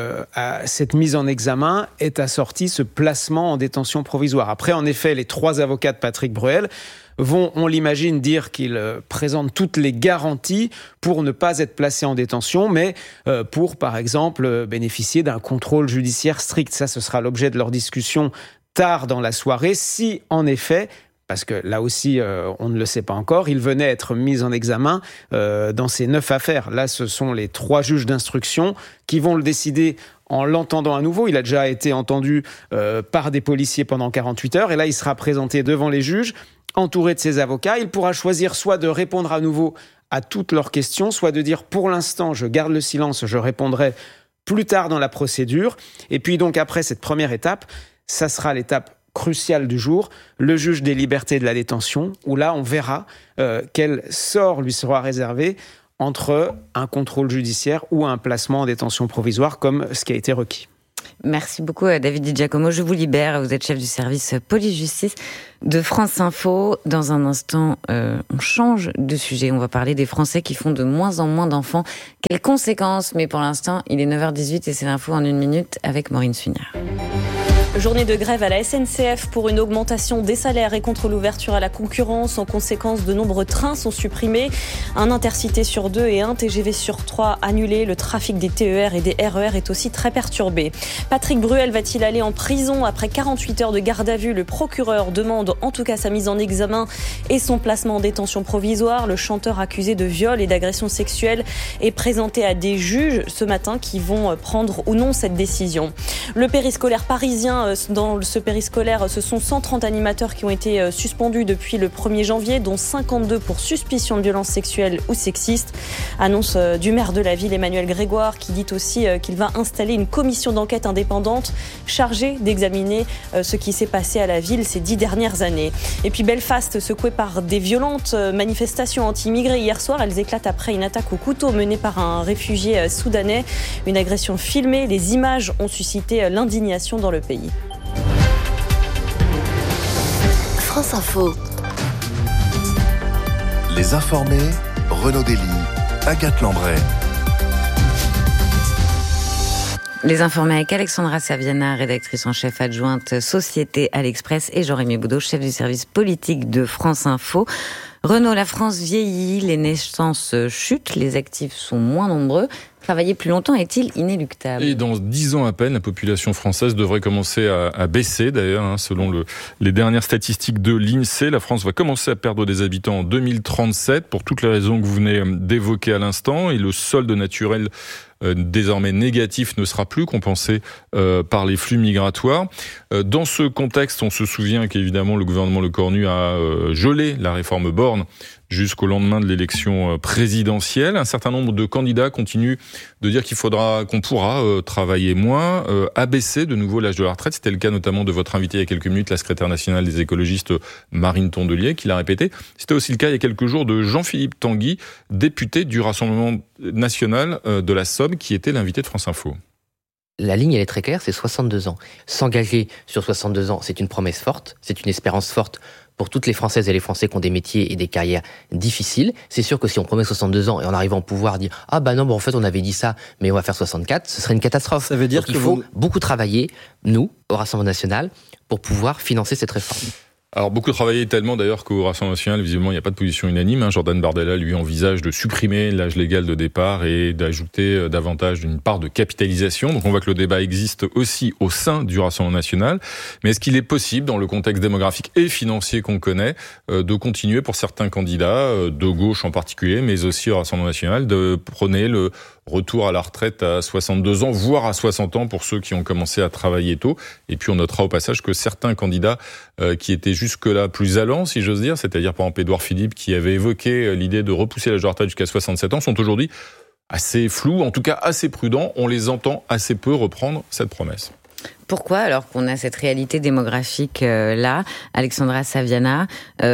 Speaker 15: à cette mise en examen est assorti ce placement en détention provisoire. Après, en effet, les 3 avocats de Patrick Bruel vont, on l'imagine, dire qu'ils présentent toutes les garanties pour ne pas être placés en détention, mais pour, par exemple, bénéficier d'un contrôle judiciaire strict. Ça, ce sera l'objet de leur discussion tard dans la soirée, si, en effet, parce que là aussi, on ne le sait pas encore, il venait être mis en examen dans ces 9 affaires. Là, ce sont les 3 juges d'instruction qui vont le décider en l'entendant à nouveau. Il a déjà été entendu par des policiers pendant 48 heures, et là, il sera présenté devant les juges, entouré de ses avocats. Il pourra choisir soit de répondre à nouveau à toutes leurs questions, soit de dire, pour l'instant, je garde le silence, je répondrai plus tard dans la procédure. Et puis donc, après cette première étape, ça sera l'étape cruciale du jour, le juge des libertés et de la détention, où là, on verra quel sort lui sera réservé entre un contrôle judiciaire ou un placement en détention provisoire, comme ce qui a été requis.
Speaker 2: Merci beaucoup David Di Giacomo. Je vous libère, vous êtes chef du service police-justice de France Info. Dans un instant, on change de sujet. On va parler des Français qui font de moins en moins d'enfants. Quelles conséquences? Mais pour l'instant, il est 9h18 et c'est l'info en 1 minute avec Maureen Sugnard.
Speaker 3: Journée de grève à la SNCF pour une augmentation des salaires et contre l'ouverture à la concurrence. En conséquence, de nombreux trains sont supprimés. Un Intercité sur 2 et un TGV sur 3 annulés. Le trafic des TER et des RER est aussi très perturbé. Patrick Bruel va-t-il aller en prison après 48 heures de garde à vue? Le procureur demande en tout cas sa mise en examen et son placement en détention provisoire. Le chanteur accusé de viol et d'agression sexuelle est présenté à des juges ce matin qui vont prendre ou non cette décision. Le périscolaire parisien, dans ce périscolaire, ce sont 130 animateurs qui ont été suspendus depuis le 1er janvier, dont 52 pour suspicion de violence sexuelle ou sexiste. Annonce du maire de la ville, Emmanuel Grégoire, qui dit aussi qu'il va installer une commission d'enquête indépendante chargée d'examiner ce qui s'est passé à la ville ces 10 dernières années. Et puis Belfast, secoué par des violentes manifestations anti-immigrés hier soir, elles éclatent après une attaque au couteau menée par un réfugié soudanais. Une agression filmée, les images ont suscité l'indignation dans le pays.
Speaker 4: France Info.
Speaker 18: Les informés, Renaud Dely, Agathe Lambray.
Speaker 2: Les informés avec Alexandra Saviana, rédactrice en chef adjointe Société à l'Express, et Jean-Rémy Boudot, chef du service politique de France Info. Renaud, la France vieillit, les naissances chutent, les actifs sont moins nombreux. Travailler plus longtemps est-il inéluctable?
Speaker 17: Et dans 10 ans à peine, la population française devrait commencer à baisser. D'ailleurs, selon les dernières statistiques de l'INSEE, la France va commencer à perdre des habitants en 2037 pour toutes les raisons que vous venez d'évoquer à l'instant. Et le solde naturel désormais négatif ne sera plus compensé par les flux migratoires. Dans ce contexte, on se souvient qu'évidemment le gouvernement Lecornu a gelé la réforme Borne jusqu'au lendemain de l'élection présidentielle. Un certain nombre de candidats continuent de dire qu'on pourra travailler moins, abaisser de nouveau l'âge de la retraite. C'était le cas notamment de votre invité il y a quelques minutes, la secrétaire nationale des écologistes Marine Tondelier, qui l'a répété. C'était aussi le cas il y a quelques jours de Jean-Philippe Tanguy, député du Rassemblement national de la Somme, qui était l'invité de France Info.
Speaker 19: La ligne, elle est très claire, c'est 62 ans. S'engager sur 62 ans, c'est une promesse forte, c'est une espérance forte pour toutes les Françaises et les Français qui ont des métiers et des carrières difficiles. C'est sûr que si on promet 62 ans et en arrivant au pouvoir dire « Ah bah non, en fait on avait dit ça, mais on va faire 64 », ce serait une catastrophe.
Speaker 6: Ça veut dire qu'il
Speaker 19: faut beaucoup travailler, nous, au Rassemblement national, pour pouvoir financer cette réforme.
Speaker 17: Alors beaucoup travaillé tellement d'ailleurs qu'au Rassemblement national, visiblement, il n'y a pas de position unanime. Jordan Bardella, lui, envisage de supprimer l'âge légal de départ et d'ajouter davantage d'une part de capitalisation. Donc on voit que le débat existe aussi au sein du Rassemblement national. Mais est-ce qu'il est possible, dans le contexte démographique et financier qu'on connaît, de continuer pour certains candidats, de gauche en particulier, mais aussi au Rassemblement national, de prôner le retour à la retraite à 62 ans, voire à 60 ans pour ceux qui ont commencé à travailler tôt. Et puis on notera au passage que certains candidats qui étaient jusque-là plus allants, si j'ose dire, c'est-à-dire par exemple Édouard Philippe qui avait évoqué l'idée de repousser l'âge de la retraite jusqu'à 67 ans, sont aujourd'hui assez flous, en tout cas assez prudents. On les entend assez peu reprendre cette promesse.
Speaker 2: Pourquoi, alors qu'on a cette réalité démographique là, Alexandra Saviana,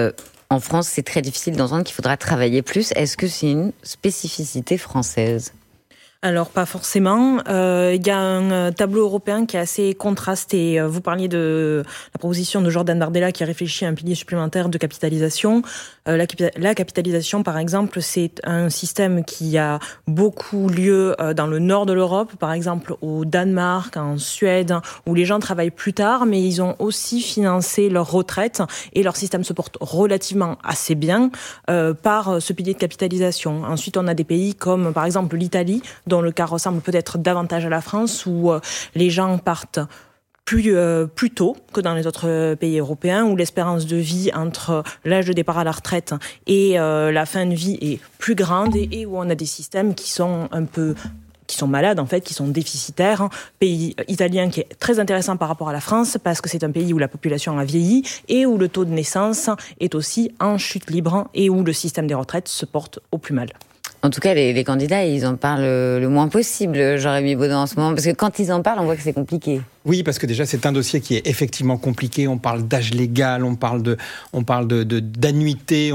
Speaker 2: En France, c'est très difficile d'entendre qu'il faudra travailler plus. Est-ce que c'est une spécificité française ?
Speaker 14: Alors, pas forcément. Il y a un tableau européen qui est assez contrasté. Vous parliez de la proposition de Jordan Bardella qui a réfléchi à un pilier supplémentaire de capitalisation. La capitalisation, par exemple, c'est un système qui a beaucoup lieu dans le nord de l'Europe, par exemple au Danemark, en Suède, où les gens travaillent plus tard, mais ils ont aussi financé leur retraite et leur système se porte relativement assez bien par ce pilier de capitalisation. Ensuite, on a des pays comme, par exemple, l'Italie, dont le cas ressemble peut-être davantage à la France, où les gens partent plus tôt que dans les autres pays européens, où l'espérance de vie entre l'âge de départ à la retraite et la fin de vie est plus grande et où on a des systèmes qui sont malades, en fait, qui sont déficitaires. Pays italien qui est très intéressant par rapport à la France, parce que c'est un pays où la population a vieilli et où le taux de naissance est aussi en chute libre et où le système des retraites se porte au plus mal.
Speaker 2: En tout cas, les candidats, ils en parlent le moins possible, Jérémy Baudin, en ce moment, parce que quand ils en parlent, on voit que c'est compliqué.
Speaker 15: Oui, parce que déjà, c'est un dossier qui est effectivement compliqué. On parle d'âge légal, on parle d'annuité,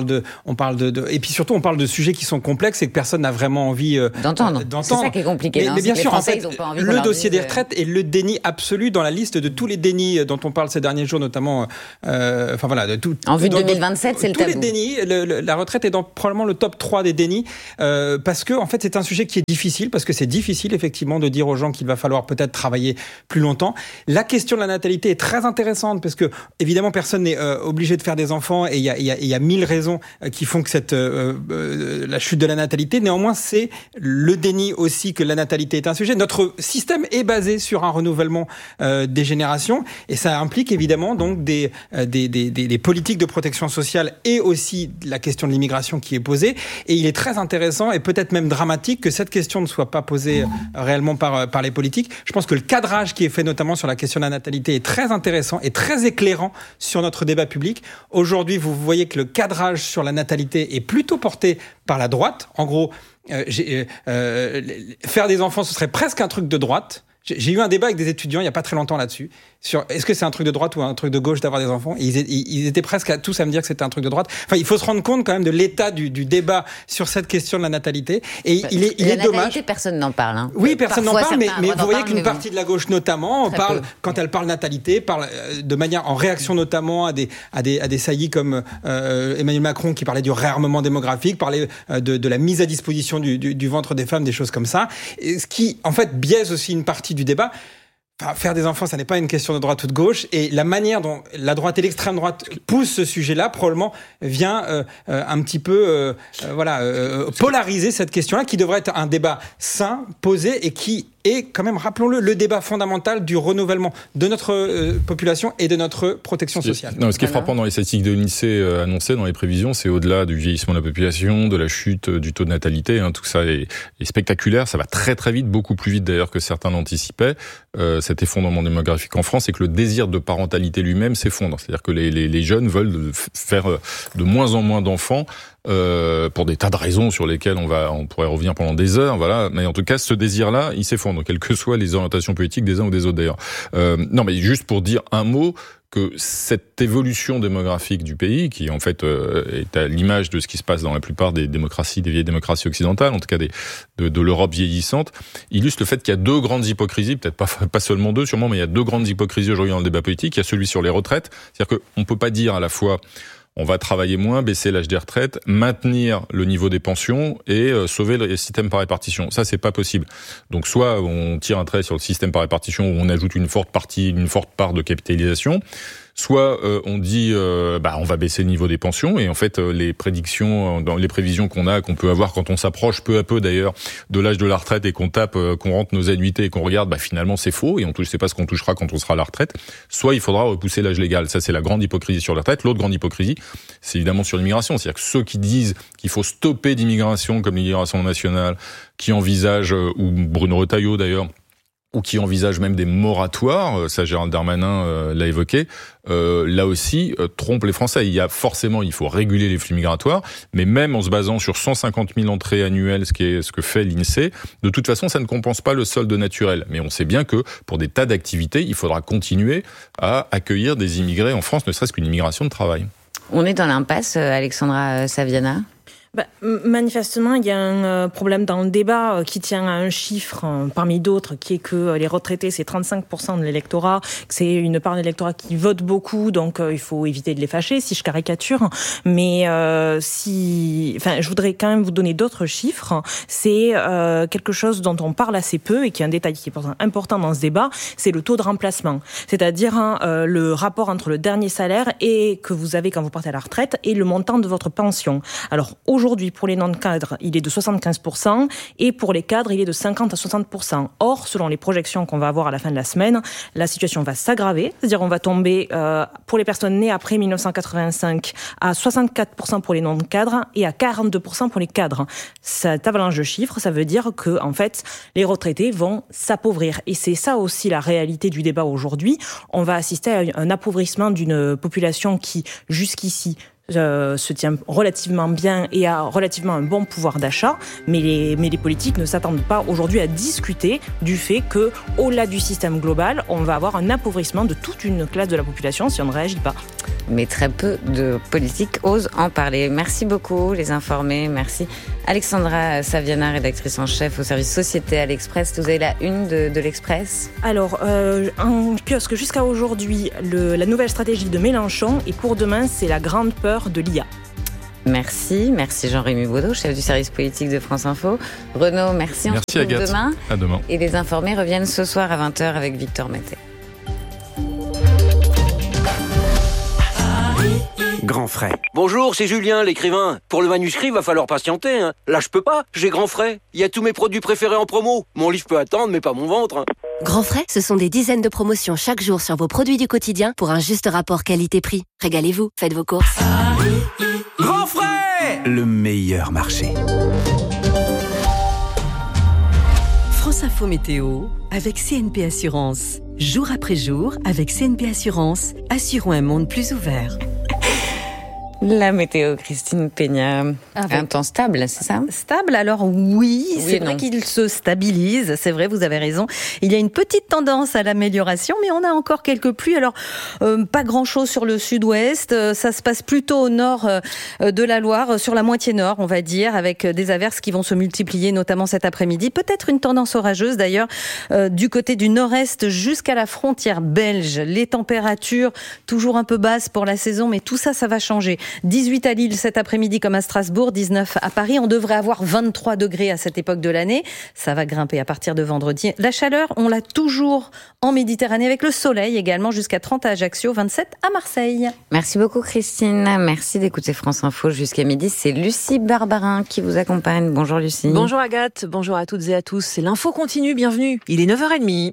Speaker 15: et puis surtout, on parle de sujets qui sont complexes et que personne n'a vraiment envie
Speaker 2: d'entendre. C'est ça qui est compliqué.
Speaker 15: Mais bien sûr,
Speaker 2: Français,
Speaker 15: en fait,
Speaker 2: ils ont pas envie
Speaker 15: le dossier des retraites est le déni absolu dans la liste de tous les dénis dont on parle ces derniers jours, notamment.
Speaker 2: En vue de 2027, c'est le tabou.
Speaker 15: Tous les dénis, la retraite est dans probablement le top 3 des dénis, parce que en fait, c'est un sujet qui est difficile, parce que c'est difficile effectivement de dire aux gens qu'il va falloir peut-être travailler plus longtemps. La question de la natalité est très intéressante parce que, évidemment, personne n'est obligé de faire des enfants et il y a 1000 raisons qui font que la chute de la natalité. Néanmoins, c'est le déni aussi que la natalité est un sujet. Notre système est basé sur un renouvellement des générations et ça implique évidemment donc des politiques de protection sociale et aussi la question de l'immigration qui est posée. Et il est très intéressant et peut-être même dramatique que cette question ne soit pas posée réellement par les politiques. Je pense que le cadrage qui est fait notamment sur la question de la natalité est très intéressant et très éclairant sur notre débat public. Aujourd'hui, vous voyez que le cadrage sur la natalité est plutôt porté par la droite. En gros, faire des enfants, ce serait presque un truc de droite. J'ai eu un débat avec des étudiants il n'y a pas très longtemps là-dessus, sur est-ce que c'est un truc de droite ou un truc de gauche d'avoir des enfants. Et ils étaient presque tous à me dire que c'était un truc de droite. Enfin, il faut se rendre compte quand même de l'état du débat sur cette question de la natalité. Et il est dommage.
Speaker 2: Personne n'en parle. Hein.
Speaker 15: Oui, personne n'en parle, mais vous voyez qu'une partie de la gauche notamment parle, quand elle parle natalité, parle de manière en réaction notamment à des saillies comme Emmanuel Macron qui parlait du réarmement démographique, parlait de la mise à disposition du ventre des femmes, des choses comme ça. Et ce qui, en fait, biaise aussi une partie du débat. Enfin, faire des enfants, ça n'est pas une question de droite ou de gauche, et la manière dont la droite et l'extrême droite poussent ce sujet-là, probablement vient un petit peu polariser cette question-là, qui devrait être un débat sain, posé, et qui est quand même, rappelons-le, le débat fondamental du renouvellement de notre population et de notre protection sociale.
Speaker 17: Ce qui est frappant dans les statistiques de l'INSEE annoncées dans les prévisions, c'est au-delà du vieillissement de la population, de la chute du taux de natalité, tout ça est spectaculaire, ça va très très vite, beaucoup plus vite d'ailleurs que certains l'anticipaient, cet effondrement démographique en France, et que le désir de parentalité lui-même s'effondre. C'est-à-dire que les jeunes veulent faire de moins en moins d'enfants, pour des tas de raisons sur lesquelles on pourrait revenir pendant des heures, voilà. Mais en tout cas, ce désir-là, il s'effondre, quelles que soient les orientations politiques des uns ou des autres d'ailleurs. Non, mais juste pour dire un mot, que cette évolution démographique du pays, qui en fait est à l'image de ce qui se passe dans la plupart des démocraties, des vieilles démocraties occidentales, en tout cas de l'Europe vieillissante, illustre le fait qu'il y a deux grandes hypocrisies, peut-être pas seulement deux sûrement, mais il y a deux grandes hypocrisies aujourd'hui dans le débat politique. Il y a celui sur les retraites, c'est-à-dire qu'on ne peut pas dire à la fois on va travailler moins, baisser l'âge des retraites, maintenir le niveau des pensions et sauver le système par répartition. Ça, c'est pas possible. Donc, soit on tire un trait sur le système par répartition où on ajoute une forte part de capitalisation, soit on dit on va baisser le niveau des pensions, et en fait les prévisions qu'on peut avoir quand on s'approche peu à peu d'ailleurs de l'âge de la retraite et qu'on rentre nos annuités et qu'on regarde, finalement c'est faux et on ne sait pas ce qu'on touchera quand on sera à la retraite. Soit il faudra repousser l'âge légal. Ça, c'est la grande hypocrisie sur la retraite. L'autre grande hypocrisie, c'est évidemment sur l'immigration. C'est-à-dire que ceux qui disent qu'il faut stopper d'immigration, comme l'immigration nationale, qui envisagent, ou Bruno Retailleau d'ailleurs, ou qui envisagent même des moratoires, ça Gérald Darmanin l'a évoqué, là aussi trompe les Français. Il faut réguler les flux migratoires, mais même en se basant sur 150 000 entrées annuelles, ce que fait l'INSEE, de toute façon ça ne compense pas le solde naturel. Mais on sait bien que pour des tas d'activités, il faudra continuer à accueillir des immigrés en France, ne serait-ce qu'une immigration de travail.
Speaker 2: On est dans l'impasse, Alexandra Saviana.
Speaker 20: Manifestement, il y a un problème dans le débat qui tient à un chiffre parmi d'autres, qui est que les retraités, c'est 35% de l'électorat, que c'est une part de l'électorat qui vote beaucoup, donc il faut éviter de les fâcher, si je caricature. Mais je voudrais quand même vous donner d'autres chiffres. C'est quelque chose dont on parle assez peu et qui est un détail qui est important dans ce débat, c'est le taux de remplacement. C'est-à-dire le rapport entre le dernier salaire et que vous avez quand vous partez à la retraite et le montant de votre pension. Alors, aujourd'hui, pour les non-cadres, il est de 75% et pour les cadres, il est de 50 à 60%. Or, selon les projections qu'on va avoir à la fin de la semaine, la situation va s'aggraver. C'est-à-dire on va tomber, pour les personnes nées après 1985, à 64% pour les non-cadres et à 42% pour les cadres. Cette avalanche de chiffres, ça veut dire que, en fait, les retraités vont s'appauvrir. Et c'est ça aussi la réalité du débat aujourd'hui. On va assister à un appauvrissement d'une population qui, jusqu'ici, se tient relativement bien et a relativement un bon pouvoir d'achat, mais les politiques ne s'attendent pas aujourd'hui à discuter du fait que, au-delà du système global, on va avoir un appauvrissement de toute une classe de la population si on ne réagit pas.
Speaker 2: Mais très peu de politiques osent en parler. Merci beaucoup, les informés. Merci Alexandra Saviana, rédactrice en chef au service Société à l'Express. Vous avez la une de l'Express ?
Speaker 20: Alors, en kiosque jusqu'à aujourd'hui, la nouvelle stratégie de Mélenchon, et pour demain, c'est la grande peur de l'IA.
Speaker 2: Merci Jean-Rémy Baudot, chef du service politique de France Info. Renaud, merci.
Speaker 17: Merci
Speaker 2: on se retrouve
Speaker 17: Agathe.
Speaker 2: Demain.
Speaker 17: À demain.
Speaker 2: Et les informés reviennent ce soir à 20h avec Victor Mété.
Speaker 21: Grand frais. Bonjour, c'est Julien, l'écrivain. Pour le manuscrit, va falloir patienter. Hein. Là, je peux pas. J'ai Grand frais. Il y a tous mes produits préférés en promo. Mon livre peut attendre, mais pas mon ventre. Hein.
Speaker 4: Grand frais, ce sont des dizaines de promotions chaque jour sur vos produits du quotidien pour un juste rapport qualité-prix. Régalez-vous, faites vos courses.
Speaker 21: Grand frais, le meilleur marché.
Speaker 8: France Info Météo avec CNP Assurance. Jour après jour, avec CNP Assurance, assurons un monde plus ouvert.
Speaker 2: La météo, Christine Peña. Un temps stable, c'est ça ?
Speaker 9: Stable, alors oui c'est vrai qu'il se stabilise, c'est vrai, vous avez raison. Il y a une petite tendance à l'amélioration, mais on a encore quelques pluies. Alors, pas grand-chose sur le sud-ouest, ça se passe plutôt au nord de la Loire, sur la moitié nord, on va dire, avec des averses qui vont se multiplier, notamment cet après-midi. Peut-être une tendance orageuse, d'ailleurs, du côté du nord-est jusqu'à la frontière belge. Les températures, toujours un peu basses pour la saison, mais tout ça, ça va changer. 18 à Lille cet après-midi comme à Strasbourg, 19 à Paris. On devrait avoir 23 degrés à cette époque de l'année. Ça va grimper à partir de vendredi. La chaleur, on l'a toujours en Méditerranée avec le soleil également, jusqu'à 30 à Ajaccio, 27 à Marseille.
Speaker 2: Merci beaucoup Christine. Merci d'écouter France Info jusqu'à midi. C'est Lucie Barbarin qui vous accompagne. Bonjour Lucie.
Speaker 22: Bonjour Agathe, bonjour à toutes et à tous. C'est l'info continue, bienvenue. Il est 9h30.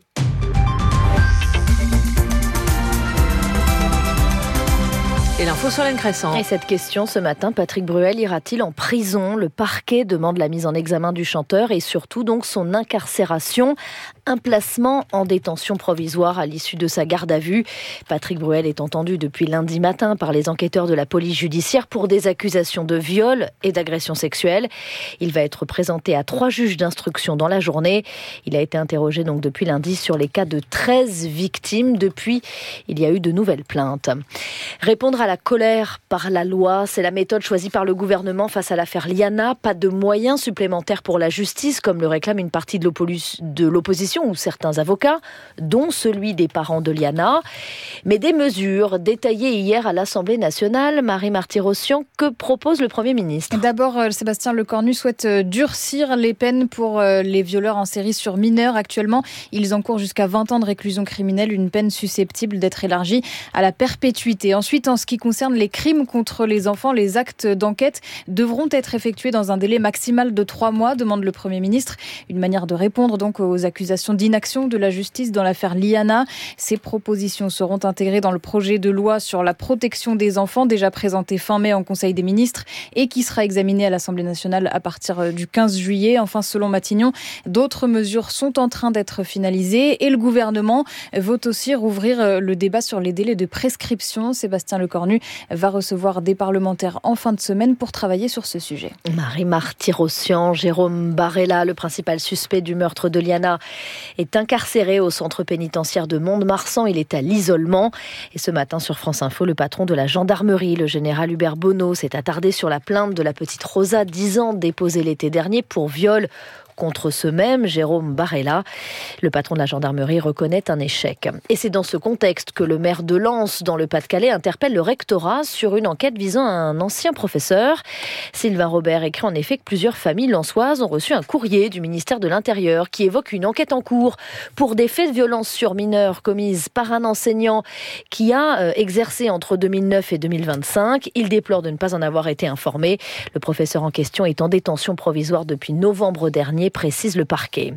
Speaker 22: Et l'info sur Solène Crescent.
Speaker 23: Et cette question ce matin, Patrick Bruel ira-t-il en prison ? Le parquet demande la mise en examen du chanteur et surtout donc son incarcération. Un placement en détention provisoire à l'issue de sa garde à vue. Patrick Bruel est entendu depuis lundi matin par les enquêteurs de la police judiciaire pour des accusations de viol et d'agression sexuelle. Il va être présenté à 3 juges d'instruction dans la journée. Il a été interrogé donc depuis lundi sur les cas de 13 victimes. Depuis, il y a eu de nouvelles plaintes. Répondre à la colère par la loi, c'est la méthode choisie par le gouvernement face à l'affaire Liana. Pas de moyens supplémentaires pour la justice, comme le réclame une partie de l'opposition ou certains avocats, dont celui des parents de Liana. Mais des mesures détaillées hier à l'Assemblée nationale. Marie Marty-Rossian, que propose le Premier ministre ?
Speaker 24: D'abord, Sébastien Lecornu souhaite durcir les peines pour les violeurs en série sur mineurs. Actuellement, ils encourent jusqu'à 20 ans de réclusion criminelle, une peine susceptible d'être élargie à la perpétuité. Ensuite, en ce qui concerne les crimes contre les enfants, les actes d'enquête devront être effectués dans un délai maximal de 3 mois, demande le Premier ministre. Une manière de répondre donc aux accusations d'inaction de la justice dans l'affaire Liana. Ces propositions seront intégrées dans le projet de loi sur la protection des enfants, déjà présenté fin mai en Conseil des ministres et qui sera examiné à l'Assemblée nationale à partir du 15 juillet. Enfin, selon Matignon, d'autres mesures sont en train d'être finalisées et le gouvernement veut aussi rouvrir le débat sur les délais de prescription. Sébastien Lecornu. Cornu va recevoir des parlementaires en fin de semaine pour travailler sur ce sujet.
Speaker 23: Marie-Marthe Tirossian, Jérôme Barella, le principal suspect du meurtre de Liana, est incarcéré au centre pénitentiaire de Mont-de-Marsan. Il est à l'isolement. Et ce matin, sur France Info, le patron de la gendarmerie, le général Hubert Bonneau, s'est attardé sur la plainte de la petite Rosa, 10 ans, déposée l'été dernier pour viol contre ce même Jérôme Barella. Le patron de la gendarmerie reconnaît un échec. Et c'est dans ce contexte que le maire de Lens, dans le Pas-de-Calais, interpelle le rectorat sur une enquête visant un ancien professeur. Sylvain Robert écrit en effet que plusieurs familles lensoises ont reçu un courrier du ministère de l'Intérieur qui évoque une enquête en cours pour des faits de violence sur mineurs commises par un enseignant qui a exercé entre 2009 et 2025. Il déplore de ne pas en avoir été informé. Le professeur en question est en détention provisoire depuis novembre dernier, précise le parquet.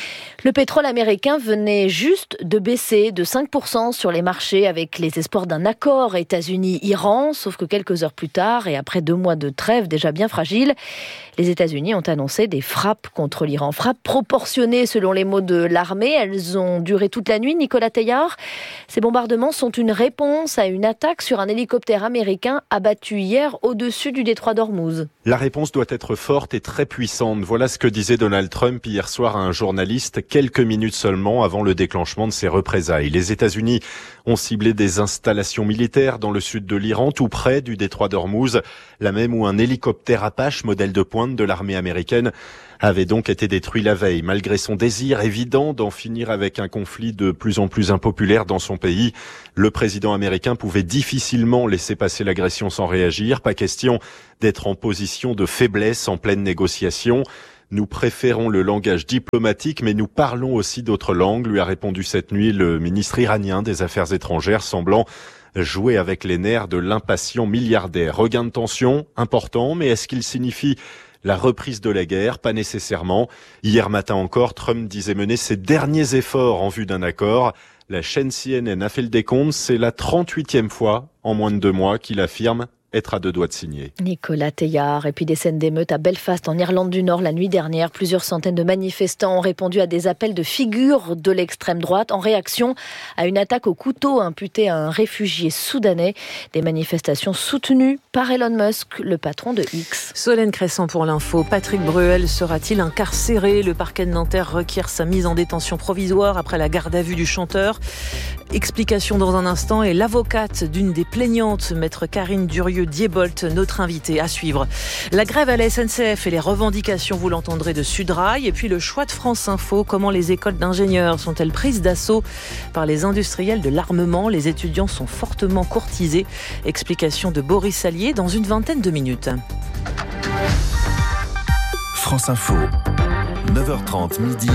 Speaker 23: Le pétrole américain venait juste de baisser de 5% sur les marchés avec les espoirs d'un accord États-Unis-Iran, sauf que quelques heures plus tard et après 2 mois de trêve déjà bien fragile, les États-Unis ont annoncé des frappes contre l'Iran. Frappes proportionnées selon les mots de l'armée. Elles ont duré toute la nuit, Nicolas Teillard. Ces bombardements sont une réponse à une attaque sur un hélicoptère américain abattu hier au-dessus du détroit d'Ormuz.
Speaker 12: La réponse doit être forte et très puissante. Voilà ce que disait Donald Trump hier soir à un journaliste quelques minutes seulement avant le déclenchement de ces représailles. Les États-Unis ont ciblé des installations militaires dans le sud de l'Iran, tout près du détroit d'Ormuz, là même où un hélicoptère Apache, modèle de pointe de l'armée américaine, avait donc été détruit la veille. Malgré son désir évident d'en finir avec un conflit de plus en plus impopulaire dans son pays, le président américain pouvait difficilement laisser passer l'agression sans réagir. Pas question d'être en position de faiblesse en pleine négociation. Nous préférons le langage diplomatique, mais nous parlons aussi d'autres langues, lui a répondu cette nuit le ministre iranien des Affaires étrangères, semblant jouer avec les nerfs de l'impatient milliardaire. Regain de tension important, mais est-ce qu'il signifie la reprise de la guerre? Pas nécessairement. Hier matin encore, Trump disait mener ses derniers efforts en vue d'un accord. La chaîne CNN a fait le décompte, c'est la 38e fois en moins de 2 mois qu'il affirme être à 2 doigts de signer.
Speaker 23: Nicolas Teillard. Et puis des scènes d'émeutes à Belfast, en Irlande du Nord, la nuit dernière. Plusieurs centaines de manifestants ont répondu à des appels de figures de l'extrême droite en réaction à une attaque au couteau imputée à un réfugié soudanais. Des manifestations soutenues par Elon Musk, le patron de X.
Speaker 22: Solène Crescent pour l'info. Patrick Bruel sera-t-il incarcéré? Le parquet de Nanterre requiert sa mise en détention provisoire après la garde à vue du chanteur. Explication dans un instant, et l'avocate d'une des plaignantes, maître Karine Durieux-Diebolt, notre invitée à suivre. La grève à la SNCF et les revendications, vous l'entendrez, de Sudrail. Et puis le choix de France Info, comment les écoles d'ingénieurs sont-elles prises d'assaut par les industriels de l'armement? Les étudiants sont fortement courtisés. Explication de Boris Sallier dans une vingtaine de minutes.
Speaker 18: France Info, 9h30 midi.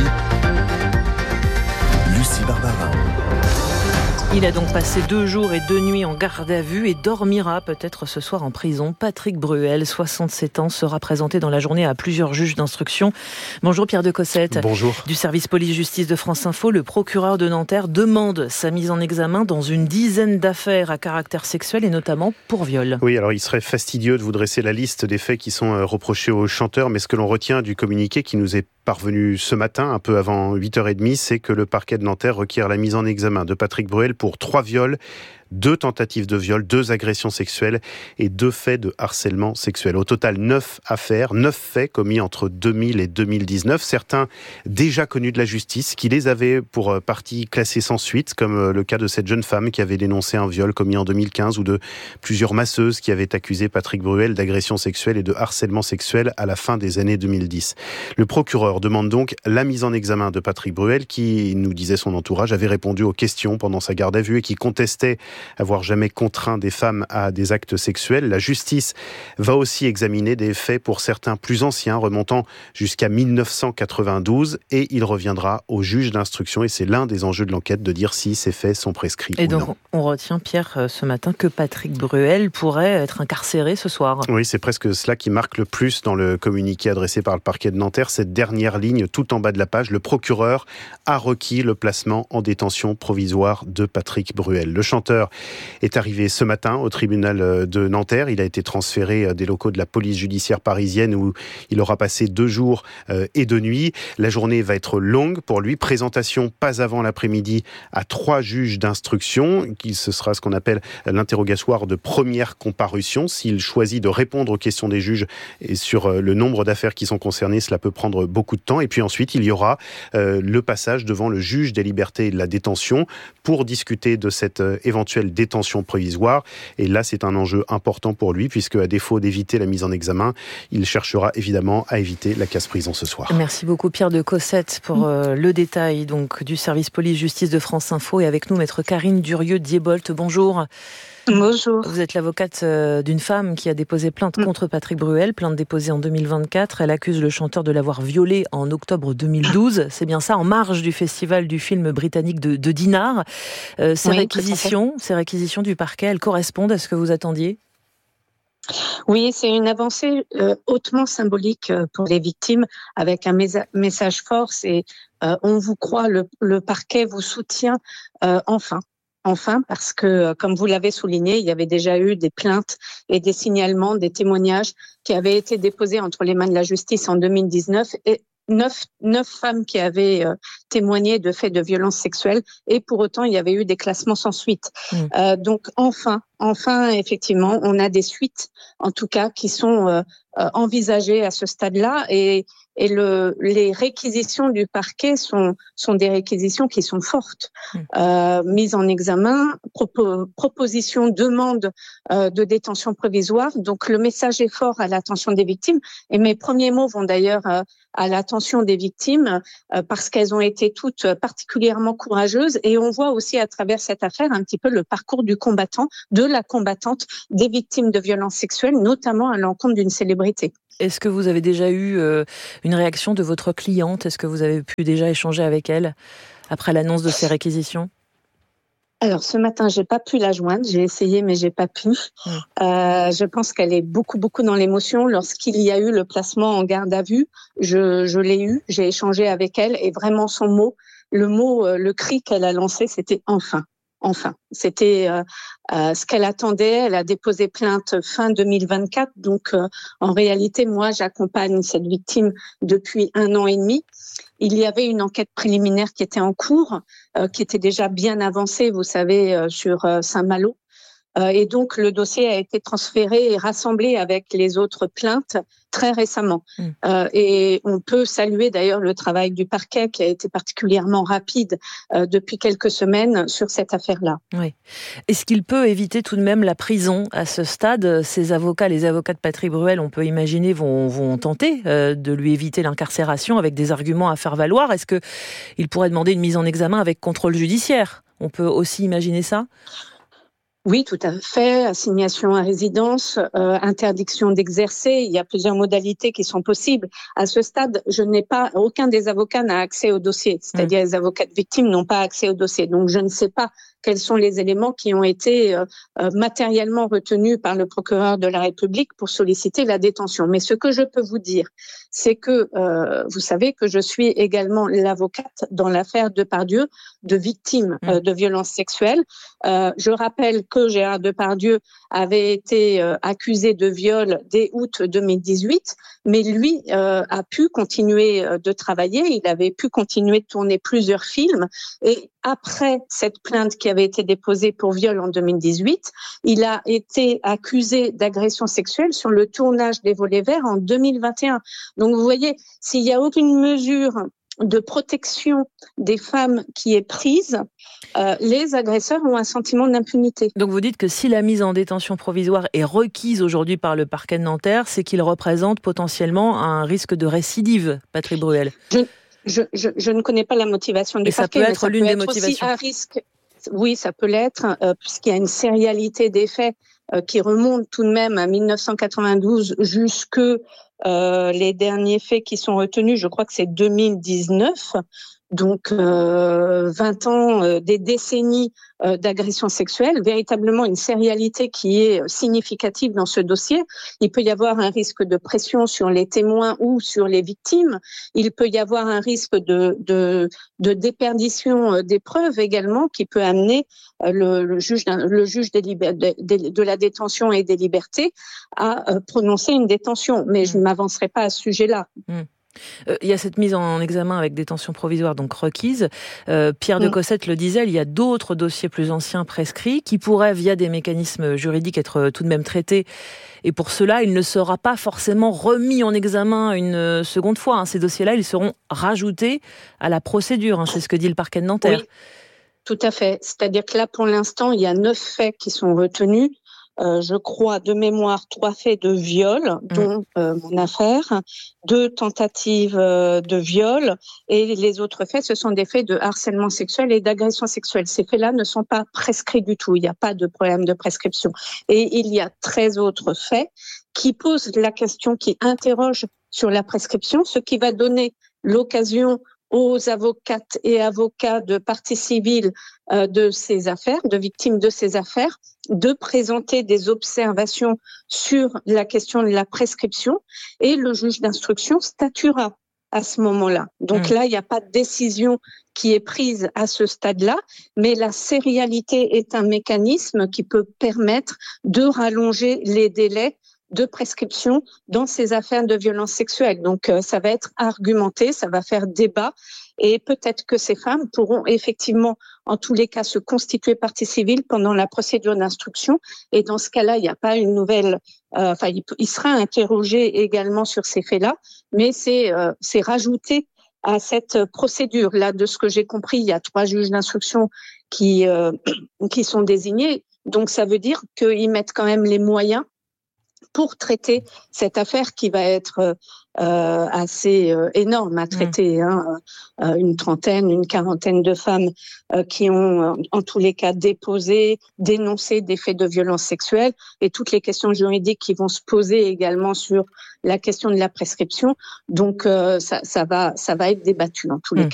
Speaker 18: Lucie Barbara.
Speaker 22: Il a donc passé 2 jours et 2 nuits en garde à vue et dormira peut-être ce soir en prison. Patrick Bruel, 67 ans, sera présenté dans la journée à plusieurs juges d'instruction. Bonjour Pierre de Cossette.
Speaker 1: Bonjour.
Speaker 22: Du service police-justice de France Info, le procureur de Nanterre demande sa mise en examen dans une dizaine d'affaires à caractère sexuel et notamment pour viol.
Speaker 1: Oui, alors il serait fastidieux de vous dresser la liste des faits qui sont reprochés au chanteur, mais ce que l'on retient du communiqué qui nous est parvenu ce matin, un peu avant 8h30, c'est que le parquet de Nanterre requiert la mise en examen de Patrick Bruel pour 3 viols, 2 tentatives de viol, 2 agressions sexuelles et 2 faits de harcèlement sexuel. Au total, 9 affaires, 9 faits commis entre 2000 et 2019. Certains déjà connus de la justice, qui les avaient pour partie classés sans suite, comme le cas de cette jeune femme qui avait dénoncé un viol commis en 2015 ou de plusieurs masseuses qui avaient accusé Patrick Bruel d'agression sexuelle et de harcèlement sexuel à la fin des années 2010. Le procureur demande donc la mise en examen de Patrick Bruel, qui, nous disait son entourage, avait répondu aux questions pendant sa garde à vue et qui contestait avoir jamais contraint des femmes à des actes sexuels. La justice va aussi examiner des faits pour certains plus anciens, remontant jusqu'à 1992, et il reviendra au juge d'instruction, et c'est l'un des enjeux de l'enquête de dire si ces faits sont prescrits ou non. Et donc
Speaker 22: on retient, Pierre, ce matin que Patrick Bruel pourrait être incarcéré ce soir.
Speaker 1: Oui, c'est presque cela qui marque le plus dans le communiqué adressé par le parquet de Nanterre. Cette dernière ligne, tout en bas de la page, le procureur a requis le placement en détention provisoire de Patrick Bruel. Le chanteur chanteur est arrivé ce matin au tribunal de Nanterre. Il a été transféré des locaux de la police judiciaire parisienne où il aura passé 2 jours et 2 nuits. La journée va être longue pour lui. Présentation pas avant l'après-midi à 3 juges d'instruction. Ce sera ce qu'on appelle l'interrogatoire de première comparution. S'il choisit de répondre aux questions des juges et sur le nombre d'affaires qui sont concernées, cela peut prendre beaucoup de temps. Et puis ensuite, il y aura le passage devant le juge des libertés et de la détention pour discuter de cette éventuelle détention provisoire. Et là, c'est un enjeu important pour lui, puisque à défaut d'éviter la mise en examen, il cherchera évidemment à éviter la casse-prison ce soir.
Speaker 22: Merci beaucoup Pierre de Cossette pour le détail donc, du service police-justice de France Info. Et avec nous, maître Karine Durieux-Diebolt. Bonjour.
Speaker 5: Bonjour.
Speaker 22: Vous êtes l'avocate d'une femme qui a déposé plainte contre Patrick Bruel, plainte déposée en 2024. Elle accuse le chanteur de l'avoir violée en octobre 2012. C'est bien ça, en marge du festival du film britannique de Dinard. Ces réquisitions du parquet, elles correspondent à ce que vous attendiez ?
Speaker 5: Oui, c'est une avancée hautement symbolique pour les victimes, avec un message fort. C'est on vous croit, le parquet vous soutient enfin, parce que, comme vous l'avez souligné, il y avait déjà eu des plaintes et des signalements, des témoignages qui avaient été déposés entre les mains de la justice en 2019 et 9 femmes qui avaient témoigné de faits de violences sexuelles, et pour autant, il y avait eu des classements sans suite. Donc, enfin, effectivement, on a des suites, en tout cas, qui sont envisagées à ce stade-là, et les réquisitions du parquet sont des réquisitions qui sont fortes. Mise en examen, proposition, demande de détention provisoire. Donc le message est fort à l'attention des victimes. Et mes premiers mots vont d'ailleurs à l'attention des victimes parce qu'elles ont été toutes particulièrement courageuses. Et on voit aussi à travers cette affaire un petit peu le parcours du combattant, de la combattante, des victimes de violences sexuelles, notamment à l'encontre d'une célébrité.
Speaker 22: Est-ce que vous avez déjà eu une réaction de votre cliente ? Est-ce que vous avez pu déjà échanger avec elle après l'annonce de ces réquisitions ?
Speaker 5: Alors ce matin, j'ai pas pu la joindre. J'ai essayé, mais j'ai pas pu. Je pense qu'elle est beaucoup dans l'émotion. Lorsqu'il y a eu le placement en garde à vue, je l'ai eu. J'ai échangé avec elle et vraiment son mot, le cri qu'elle a lancé, c'était enfin. C'était ce qu'elle attendait. Elle a déposé plainte fin 2024. Donc, en réalité, moi, j'accompagne cette victime depuis 1 an et demi. Il y avait une enquête préliminaire qui était en cours, qui était déjà bien avancée, vous savez, sur Saint-Malo. Et donc, le dossier a été transféré et rassemblé avec les autres plaintes très récemment. Et on peut saluer d'ailleurs le travail du parquet qui a été particulièrement rapide depuis quelques semaines sur cette affaire-là.
Speaker 22: Oui. Est-ce qu'il peut éviter tout de même la prison à ce stade ? Ces avocats, les avocats de Patrick Bruel, on peut imaginer, vont tenter de lui éviter l'incarcération avec des arguments à faire valoir. Est-ce qu'il pourrait demander une mise en examen avec contrôle judiciaire ? On peut aussi imaginer ça ?
Speaker 5: Oui, tout à fait. Assignation à résidence, interdiction d'exercer. Il y a plusieurs modalités qui sont possibles. À ce stade, aucun des avocats n'a accès au dossier. C'est-à-dire les avocats de victimes n'ont pas accès au dossier. Donc, je ne sais pas quels sont les éléments qui ont été matériellement retenus par le procureur de la République pour solliciter la détention. Mais ce que je peux vous dire, c'est que vous savez que je suis également l'avocate dans l'affaire Depardieu de victimes de violences sexuelles. Je rappelle que Gérard Depardieu avait été accusé de viol dès août 2018, mais lui a pu continuer de travailler, il avait pu continuer de tourner plusieurs films, et après cette plainte qui avait été déposée pour viol en 2018, il a été accusé d'agression sexuelle sur le tournage des Volets Verts en 2021. Donc vous voyez, s'il n'y a aucune mesure de protection des femmes qui est prise, les agresseurs ont un sentiment d'impunité.
Speaker 22: Donc vous dites que si la mise en détention provisoire est requise aujourd'hui par le parquet de Nanterre, c'est qu'il représente potentiellement un risque de récidive, Patrick Bruel.
Speaker 5: Je ne connais pas la motivation du parquet,
Speaker 22: mais ça peut être l'une des motivations.
Speaker 5: Un risque. Oui, ça peut l'être, puisqu'il y a une sérialité des faits qui remonte tout de même à 1992 jusque Les derniers faits qui sont retenus, je crois que c'est 2019. Donc 20 ans, des décennies d'agressions sexuelles, véritablement une sérialité qui est significative dans ce dossier. Il peut y avoir un risque de pression sur les témoins ou sur les victimes. Il peut y avoir un risque de déperdition des preuves également qui peut amener le juge de la détention et des libertés à prononcer une détention. Mais je ne m'avancerai pas à ce sujet-là.
Speaker 22: Il y a cette mise en examen avec détention provisoire donc requise. Pierre de Cossette le disait, il y a d'autres dossiers plus anciens prescrits qui pourraient, via des mécanismes juridiques, être tout de même traités. Et pour cela, il ne sera pas forcément remis en examen une seconde fois. Ces dossiers-là, ils seront rajoutés à la procédure. C'est ce que dit le parquet de Nanterre.
Speaker 5: Oui, tout à fait. C'est-à-dire que là, pour l'instant, il y a 9 faits qui sont retenus. Je crois de mémoire 3 faits de viol, dont mon affaire, 2 tentatives de viol, et les autres faits, ce sont des faits de harcèlement sexuel et d'agression sexuelle. Ces faits-là ne sont pas prescrits du tout, il n'y a pas de problème de prescription. Et il y a 13 autres faits qui posent la question, qui interrogent sur la prescription, ce qui va donner l'occasion aux avocates et avocats de partie civile de ces affaires, de victimes de ces affaires, de présenter des observations sur la question de la prescription, et le juge d'instruction statuera à ce moment-là. Donc là, il n'y a pas de décision qui est prise à ce stade-là, mais la sérialité est un mécanisme qui peut permettre de rallonger les délais de prescription dans ces affaires de violence sexuelle. Donc, ça va être argumenté, ça va faire débat, et peut-être que ces femmes pourront effectivement, en tous les cas, se constituer partie civile pendant la procédure d'instruction. Et dans ce cas-là, il n'y a pas une nouvelle... il sera interrogé également sur ces faits-là, mais c'est rajouté à cette procédure. Là, de ce que j'ai compris, il y a 3 juges d'instruction qui sont désignés. Donc, ça veut dire qu'ils mettent quand même les moyens pour traiter cette affaire qui va être assez énorme à traiter. Une trentaine, une quarantaine de femmes qui ont, en tous les cas, dénoncé des faits de violence sexuelle, et toutes les questions juridiques qui vont se poser également sur la question de la prescription. Donc, ça va être débattu en tous les cas.